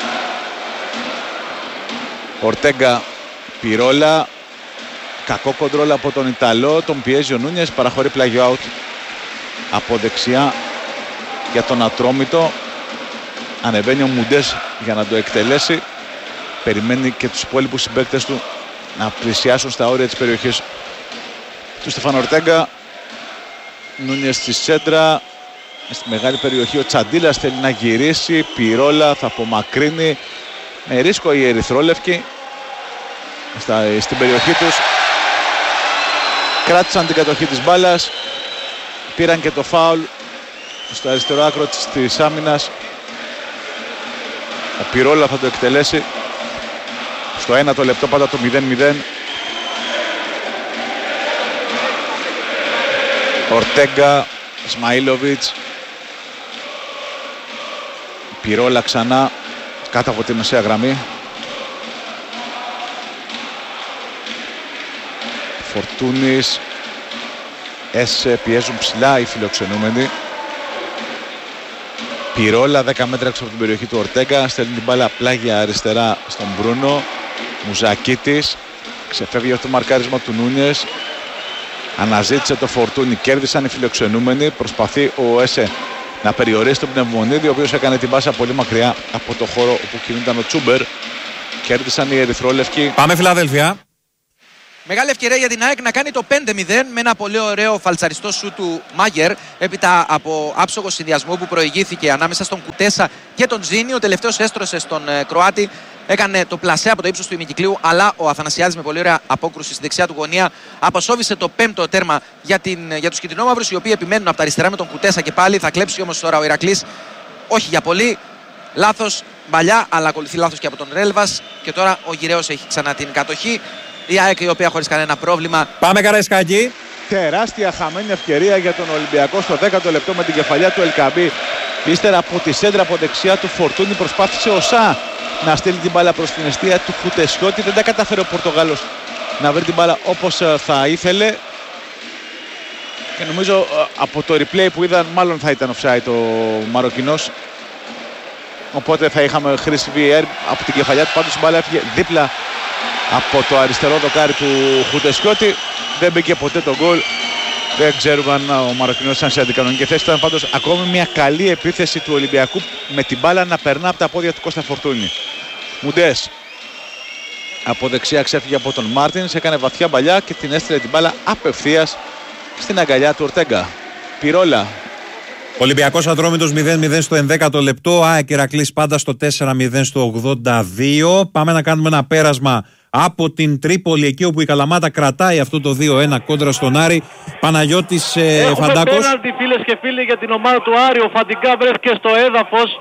Ορτέγκα, Πιρόλα. Κακό κοντρόλ από τον Ιταλό. Τον πιέζει ο Νούνιες. Παραχωρεί πλάγιο out από δεξιά για τον Ατρόμητο. Ανεβαίνει ο Μουντές για να το εκτελέσει. Περιμένει και τους υπόλοιπους συμπαίκτες του να πλησιάσουν στα όρια της περιοχής του Στεφάν Ορτέγκα. Νούνιες στη σέντρα. Στη μεγάλη περιοχή ο Τσαντίλας θέλει να γυρίσει. Πιρόλα θα απομακρύνει. Με ρίσκο οι ερυθρόλευκοι στα, στην περιοχή τους. Κράτησαν την κατοχή της μπάλας. Πήραν και το φάουλ στο αριστερό άκρο της, της άμυνας. Ο Πιρόλα θα το εκτελέσει. Στο ένα το λεπτό πάντα το μηδέν μηδέν. Ορτέγκα, Ισμαήλοβιτς. Πιρόλα ξανά κάτω από τη μεσαία γραμμή. Φορτούνης. Έσε πιέζουν ψηλά οι φιλοξενούμενοι. Πιρόλα δέκα μέτρα έξω από την περιοχή του Ορτέγκα. Στέλνει την μπάλα πλάγια αριστερά στον Μπρούνο. Μουζακίτης. Ξεφεύγει από το μαρκάρισμα του Νούνιες. Αναζήτησε το Φορτούνι. Κέρδισαν οι φιλοξενούμενοι. Προσπαθεί ο Έσε να περιορίσει τον Πνευμονίδη, ο οποίος έκανε την πάσα πολύ μακριά από το χώρο όπου κινούνταν ο Τσούμπερ. Κέρδισαν οι ερυθρόλευκοι. Πάμε Φιλαδέλφια. Μεγάλη ευκαιρία για την ΑΕΚ να κάνει το πέντε μηδέν με ένα πολύ ωραίο φαλτσαριστό σου του Μάγερ. Έπειτα από άψογο συνδυασμό που προηγήθηκε ανάμεσα στον Κουτέσα και τον Τζίνι. Ο τελευταίος έστρωσε στον ε, Κροάτη. Έκανε το πλασέ από το ύψος του ημικυκλίου. Αλλά ο Αθανασιάδης με πολύ ωραία απόκρουση στη δεξιά του γωνία αποσόβησε το πέμπτο τέρμα για, την, για τους κυτρινόμαυρους, οι οποίοι επιμένουν από τα αριστερά με τον Κουτέσα και πάλι. Θα κλέψει όμως τώρα ο Ηρακλής. Όχι για πολύ. Λάθος παλιά, αλλά ακολουθεί λάθος και από τον Ρέλβας. Και τώρα ο Γυραίος έχει ξανά την κατοχή. Η ΑΕΚ η οποία χωρίς κανένα πρόβλημα. Πάμε Καραϊσκάκη. Τεράστια χαμένη ευκαιρία για τον Ολυμπιακό στο δέκατο λεπτό με την κεφαλιά του Ελκαμπή. Ύστερα από τη σέντρα από δεξιά του Φορτούνη προσπάθησε ο Σα να στείλει την μπάλα προς την εστία του Φουτεσιώτη. Δεν τα καταφέρει ο Πορτογάλος να βρει την μπάλα όπως θα ήθελε. Και νομίζω από το replay που είδαν μάλλον θα ήταν offside ο Μαροκινός. Οπότε θα είχαμε χρήση βι αρ από την κεφαλιά του. Πάντως η μπάλα έφυγε δίπλα από το αριστερό δοκάρι του Χουτεσιώτη. Δεν μπήκε ποτέ το γκολ. Δεν ξέρουμε αν ο Μαροκινός ήταν σε αντικανονική θέση. Ήταν πάντως ακόμη μια καλή επίθεση του Ολυμπιακού με την μπάλα να περνά από τα πόδια του Κώστα Φορτούνη. Μουντές από δεξιά ξέφυγε από τον Μάρτινς, έκανε βαθιά μπαλιά και την έστειλε την μπάλα απευθείας στην αγκαλιά του Ορτέγκα. Πιρόλα. Ολυμπιακός Ατρόμητος μηδέν μηδέν στο ενδέκατο λεπτό. ΑΕΚ Ηρακλής πάντα στο τέσσερα μηδέν στο ογδόντα δύο. Πάμε να κάνουμε ένα πέρασμα από την Τρίπολη, εκεί όπου η Καλαμάτα κρατάει αυτό το δύο ένα κόντρα στον Άρη. Παναγιώτης ε, Έχουμε Φαντάκος. Έχουμε πέναλτι, φίλες και φίλοι, για την ομάδα του Άρη. Ο Φαντικά βρέθηκε στο έδαφος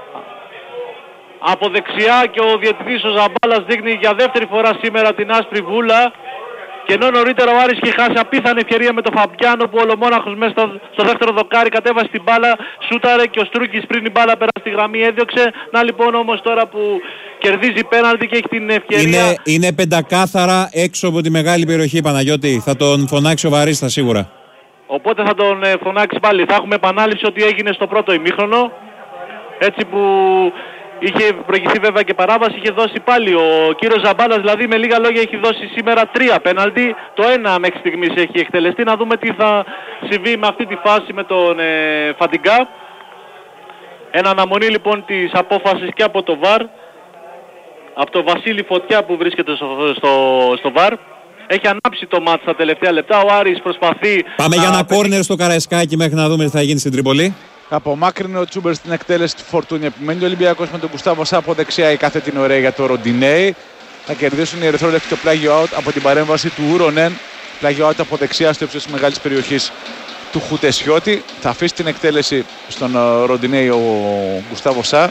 από δεξιά και ο διαιτητής ο Ζαμπάλας δείχνει για δεύτερη φορά σήμερα την άσπρη βούλα. Και ενώ νωρίτερα ο Άρης είχε χάσει απίθανη ευκαιρία με τον Φαμπιάνο, που ολομόναχος μέσα στο, στο δεύτερο δοκάρι κατέβασε την μπάλα, σούταρε και ο Στρούκης πριν η μπάλα πέρασε στη γραμμή έδιωξε. Να λοιπόν όμως τώρα που κερδίζει πέναλτι και έχει την ευκαιρία. Είναι, είναι πεντακάθαρα έξω από τη μεγάλη περιοχή, Παναγιώτη. Θα τον φωνάξει ο Βαρίστα σίγουρα. Οπότε θα τον ε, φωνάξει πάλι. Θα έχουμε επανάληψη ότι έγινε στο πρώτο ημίχρονο. Έτσι που είχε προηγηθεί βέβαια και παράβαση, είχε δώσει πάλι ο κύριος Ζαμπάλας, δηλαδή με λίγα λόγια έχει δώσει σήμερα τρία πέναλτι. Το ένα μέχρι στιγμής έχει εκτελεστεί. Να δούμε τι θα συμβεί με αυτή τη φάση με τον ε, Φαντιγκά. Ένα αναμονή λοιπόν της απόφασης και από το βαρ. Από το Βασίλη Φωτιά που βρίσκεται στο, στο, στο βαρ. Έχει ανάψει το μάτς στα τελευταία λεπτά. Ο Άρης προσπαθεί. Πάμε να... για ένα κόρνερ στο Καραϊσκάκι μέχρι να δούμε τι θα γίνει στην Τρίπολη. Απομάκρυνε ο Τσούμπερ στην εκτέλεση του Φορτούνη. Επιμένει ο Ολυμπιακός με τον Γκουστάβο Σα από δεξιά. Η κάθετη είναι ωραία για το Ροντινέι. Θα κερδίσουν οι ερυθρόλευκοι το πλάγιο out από την παρέμβαση του Ούρονεν. Πλάγιο out από δεξιά στο ύψος της μεγάλης περιοχής του Χουτεσιώτη. Θα αφήσει την εκτέλεση στον Ροντινέι ο Γκουστάβο Σα.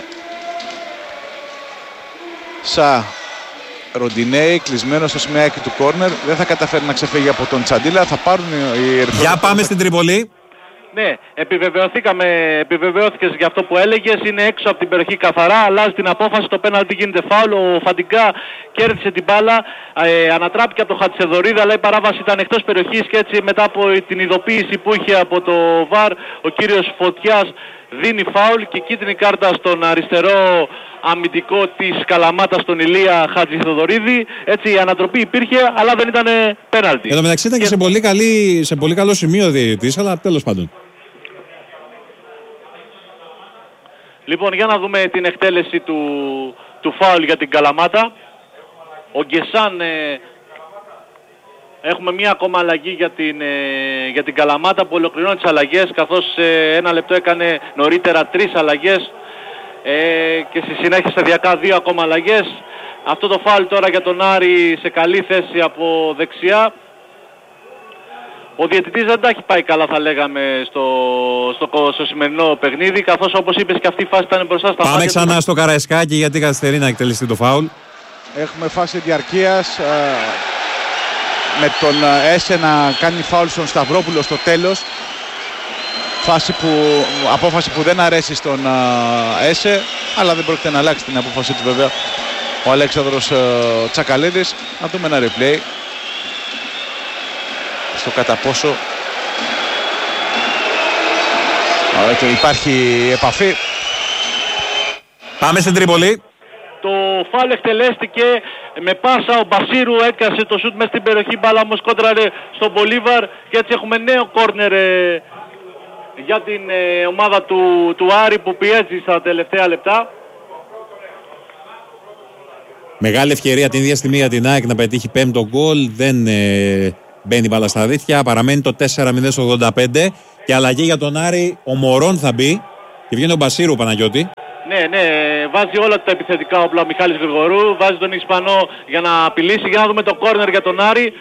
Σα Ροντινέι κλεισμένο στο σημαίακι του κόρνερ. Δεν θα καταφέρει να ξεφύγει από τον Τσαντίλα. Θα πάρουν οι ερυθρόλευκοι. Για πάμε στην Τρίπολη. Ναι, επιβεβαιωθήκαμε, επιβεβαιώθηκες για αυτό που έλεγες, είναι έξω από την περιοχή καθαρά, αλλάζει την απόφαση, το πέναλτι γίνεται φάουλ, ο Φαντιγκά κέρδισε την μπάλα, ε, ανατράπηκε από το Χατσεδορίδη, αλλά η παράβαση ήταν εκτός περιοχής και έτσι μετά από την ειδοποίηση που είχε από το βαρ, ο κύριος Φωτιάς δίνει φάουλ και κίτρινη κάρτα στον αριστερό αμυντικό της Καλαμάτας, τον Ηλία Χατζηθοδωρίδη. Έτσι η ανατροπή υπήρχε, αλλά δεν ήταν πέναλτι. Εν τω μεταξύ ήταν και, και σε, πολύ καλή, σε πολύ καλό σημείο ο διαιτητής, αλλά τέλος πάντων. Λοιπόν, για να δούμε την εκτέλεση του, του φάουλ για την Καλαμάτα. Ο Γκεσάν, ε, έχουμε μία ακόμα αλλαγή για την, ε, για την Καλαμάτα που ολοκληρώνει τις αλλαγές, καθώς ε, ένα λεπτό έκανε νωρίτερα τρεις αλλαγές ε, και στη συνέχεια σταδιακά δύο ακόμα αλλαγές. Αυτό το φάουλ τώρα για τον Άρη σε καλή θέση από δεξιά. Ο διαιτητής δεν τα έχει πάει καλά, θα λέγαμε, στο, στο, στο σημερινό παιχνίδι, καθώς όπως είπες και αυτή η φάση ήταν μπροστά στα. Πάμε ξανά του... στο Καραϊσκάκι γιατί καθυστερεί να εκτελεστεί το φάουλ. Έχουμε φάση διαρκείας ε, με τον Έσε να κάνει φάουλ στον Σταυρόπουλο στο τέλος. Φάση που, απόφαση που δεν αρέσει στον Έσε, αλλά δεν πρόκειται να αλλάξει την απόφαση του βέβαια ο Αλέξανδρος ε, Τσακαλίδης. Να δούμε ένα replay στο κατά πόσο και υπάρχει επαφή. Πάμε στην Τρίπολη. Το φάουλ εκτελέστηκε με πάσα, ο Μπασίρου έκασε το σούτ μέσα στην περιοχή, μπάλα όμως κόντραρε στον Μπολίβαρ και έτσι έχουμε νέο κόρνερ ε, για την ε, ομάδα του, του Άρη που πιέζει στα τελευταία λεπτά. Μεγάλη ευκαιρία την ίδια στιγμή για την ΑΕΚ να πετύχει πέμπτο γκολ, δεν ε, μπαίνει μπάλα στα δίχτυα, παραμένει το τέσσερα μηδέν στο ογδόντα πέντε και αλλαγή για τον Άρη, ο Μωρόν θα μπει και βγαίνει ο Μπασίρου, Παναγιώτη. Ναι, ναι, βάζει όλα τα επιθετικά όπλα ο Μιχάλης Γρηγορού, βάζει τον Ισπανό για να απειλήσει. Για να δούμε το κόρνερ για τον Άρη.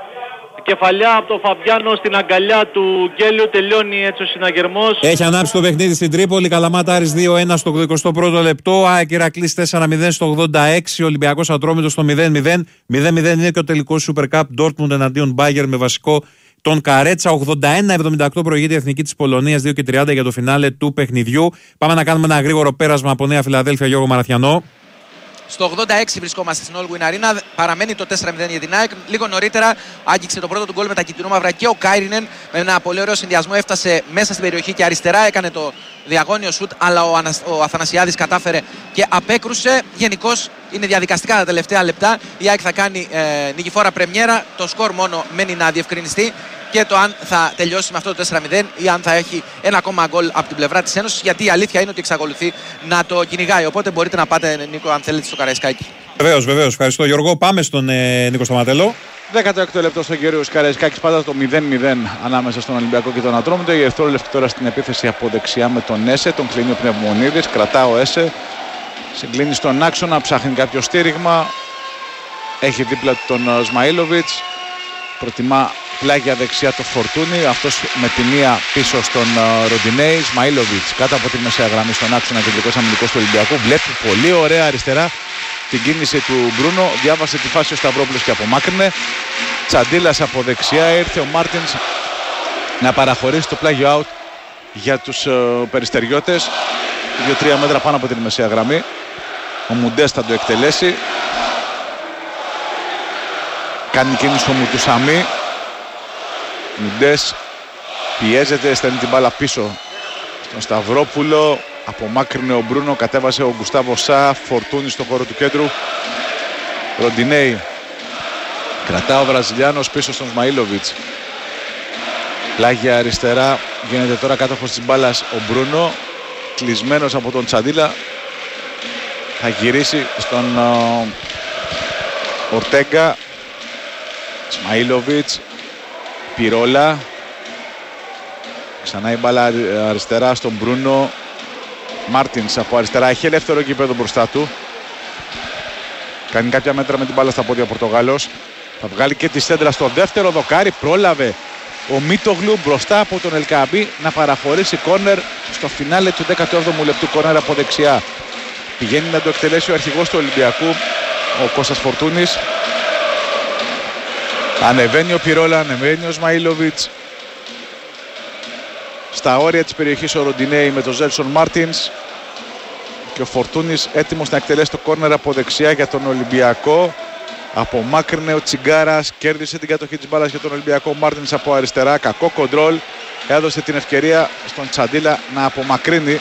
Κεφαλιά από τον Φαβιάνο στην αγκαλιά του Γκέλιου, τελειώνει έτσι ο συναγερμός. Έχει ανάψει το παιχνίδι στην Τρίπολη, Καλαμάτα Άρης δύο ένα στο εικοστό πρώτο λεπτό, ΑΕΚ Ηρακλής τέσσερα μηδέν στο ογδόντα έξι, Ολυμπιακός Ατρόμητος στο μηδέν μηδέν. μηδέν μηδέν είναι και ο τελικός Super Cup Dortmund εναντίον Bayern με βασικό τον Καρέτσα. ογδόντα ένα εβδομήντα οκτώ προηγείται η Εθνική της Πολωνίας, δύο και τριάντα για το φινάλε του παιχνιδιού. Πάμε να κάνουμε ένα γρήγορο πέρασμα από Νέα Φιλαδέλφια, Γιώργο Μαραθιανό. Στο ογδόντα έξι βρισκόμαστε στην All Win Arena. Παραμένει το τέσσερα μηδέν για την ΑΕΚ. Λίγο νωρίτερα άγγιξε το πρώτο του γκολ με τα κυτρινόμαυρα και ο Κάιρινεν. Με ένα πολύ ωραίο συνδυασμό έφτασε μέσα στην περιοχή και αριστερά έκανε το διαγώνιο σουτ. Αλλά ο, Ανασ... ο Αθανασιάδης κατάφερε και απέκρουσε. Γενικώς είναι διαδικαστικά τα τελευταία λεπτά. Η ΑΕΚ θα κάνει ε, νικηφόρα πρεμιέρα. Το σκορ μόνο μένει να διευκρινιστεί. Και το αν θα τελειώσει με αυτό το τέσσερα μηδέν ή αν θα έχει ένα ακόμα γκολ από την πλευρά της Ένωσης. Γιατί η αλήθεια είναι ότι εξακολουθεί να το κυνηγάει. Οπότε μπορείτε να πάτε, Νίκο, αν θέλετε, στο Καραϊσκάκι. Βεβαίως, βεβαίως. Ευχαριστώ, Γιώργο. Πάμε στον ε, Νίκο Σταματέλο. δέκατο έκτο λεπτό στον κύριο Καραϊσκάκης, πάντα το μηδέν μηδέν ανάμεσα στον Ολυμπιακό και τον Ατρόμητο. Η Ερυθρόλευκη τώρα στην επίθεση από δεξιά με τον Έσε, τον κλείνει ο Πνευμονίδης. Κρατά ο Έσε, συγκλίνει στον άξονα, ψάχνει κάποιο στήριγμα. Έχει δίπλα του τον Σμαΐλοβιτς. Προτιμά πλάγια δεξιά το Φορτούνι, αυτός με τη μία πίσω στον uh, Ροντινέη. Σμαΐλοβιτς κάτω από τη μεσαία γραμμή στον άξονα κεντρικός αμυντικός του Ολυμπιακού. Βλέπει πολύ ωραία αριστερά την κίνηση του Μπρούνο. Διάβασε τη φάση ο Σταυρόπουλος και απομάκρυνε. Τσαντίλας από δεξιά. Ήρθε ο Μάρτινς να παραχωρήσει το πλάγιο out για τους uh, περιστεριώτες. δύο τρία μέτρα πάνω από τη μεσαία γραμμή. Ο Μουντές θα το εκτελέσει. Κάνει κίνηση ο Μουτουσαμί. Μουντές πιέζεται, στέλνει την μπάλα πίσω στον Σταυρόπουλο. Απομάκρυνε ο Μπρούνο, κατέβασε ο Γκουστάβο Σά. Φορτούνι στο χώρο του κέντρου. Ροντινέη κρατά ο Βραζιλιάνος πίσω στον Σμαΐλοβιτς. Πλάγια αριστερά, γίνεται τώρα κάτοχος της μπάλας ο Μπρούνο. Κλεισμένος από τον Τσαντίλα. Θα γυρίσει στον uh, Ορτέγκα. Σμαΐλοβιτς. Πιρόλα. Ξανά η μπάλα αριστερά στον Μπρούνο. Μάρτινς από αριστερά, έχει ελεύθερο γήπεδο μπροστά του. Κάνει κάποια μέτρα με την μπάλα στα πόδια ο Πορτογάλος. Θα βγάλει και τη σέντρα στο δεύτερο δοκάρι. Πρόλαβε ο Μίτογλου μπροστά από τον Ελκαμπή να παραχωρήσει κόρνερ στο φινάλε του δέκατου έβδομου λεπτού. Κόρνερ από δεξιά. Πηγαίνει να το εκτελέσει ο αρχηγός του Ολυμπιακού, ο Κώστας Φορτούνης. Ανεβαίνει ο Πιρόλα, ανεβαίνει ο Σμαΐλοβιτς. στα όρια της περιοχής ο Ροντινέη με τον Ζέλσον Μάρτινς και ο Φορτούνης έτοιμος να εκτελέσει το κόρνερ από δεξιά για τον Ολυμπιακό. Απομάκρυνε ο Τσιγκάρας, κέρδισε την κατοχή της μπάλας για τον Ολυμπιακό. Μάρτινς από αριστερά, κακό κοντρόλ, έδωσε την ευκαιρία στον Τσαντίλα να απομακρύνει.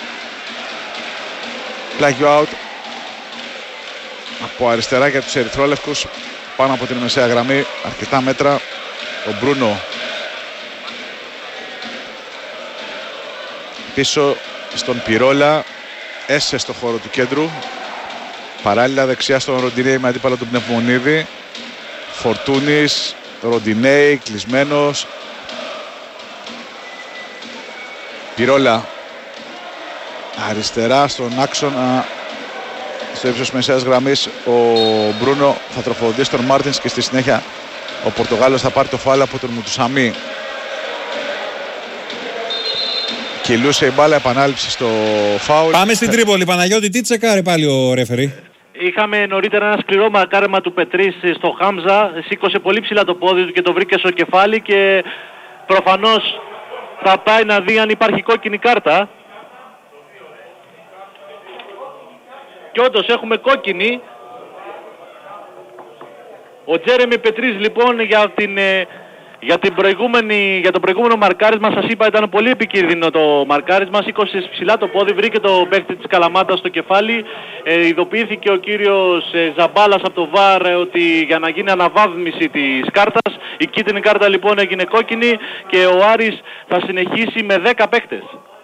Πλάγιο out από αριστερά για τους ερυθρόλευκους πάνω από την μεσαία γραμμή, αρκετά μέτρα. Ο Μπρούνο πίσω στον Πυρόλα, έσαι στο χώρο του κέντρου, παράλληλα δεξιά στον Ροντινέη με αντίπαλο του Πνευμονίδη. Φορτούνης, Ροντινέη κλεισμένος, Πυρόλα αριστερά στον άξονα, στο ύψος μεσαίας γραμμής ο Μπρούνο θα τροφοδοτήσει τον Μάρτινς και στη συνέχεια ο Πορτογάλος θα πάρει το φάουλ από τον Μουτουσαμί. Κυλούσε η μπάλα, επανάληψη στο φάουλ. Πάμε στην Τρίπολη, Παναγιώτη, τι τσεκάρει πάλι ο ρεφερί? Είχαμε νωρίτερα ένα σκληρό μαρκάρεμα του Πετρής στο Χάμζα, σήκωσε πολύ ψηλά το πόδι του και το βρήκε στο κεφάλι και προφανώς θα πάει να δει αν υπάρχει κόκκινη κάρτα. Και όντως έχουμε κόκκινη. Ο Τζέρεμι Πετρής λοιπόν για, την, για, την προηγούμενη, για το προηγούμενο μαρκάρισμα, σας είπα, ήταν πολύ επικίνδυνο το μαρκάρισμα. Σήκωσε ψηλά το πόδι, βρήκε το παίκτη της Καλαμάτας στο κεφάλι. Ε, ειδοποιήθηκε ο κύριος ε, Ζαμπάλας από το ΒΑΡ ε, ότι για να γίνει αναβάθμιση της κάρτας. Η κίτρινη κάρτα λοιπόν έγινε κόκκινη και ο Άρης θα συνεχίσει με δέκα παίκτες.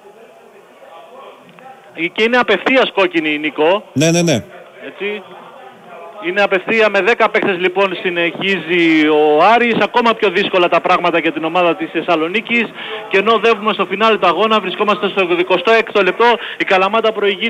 Και είναι απευθείας κόκκινη, Νίκο. Ναι, ναι, ναι. Έτσι. Είναι απευθεία με δέκα παίκτες λοιπόν συνεχίζει ο Άρης. Ακόμα πιο δύσκολα τα πράγματα για την ομάδα της Θεσσαλονίκης. Και ενώ οδεύουμε στο φινάλε του αγώνα, βρισκόμαστε στο εικοστό έκτο λεπτό. Η Καλαμάτα προηγεί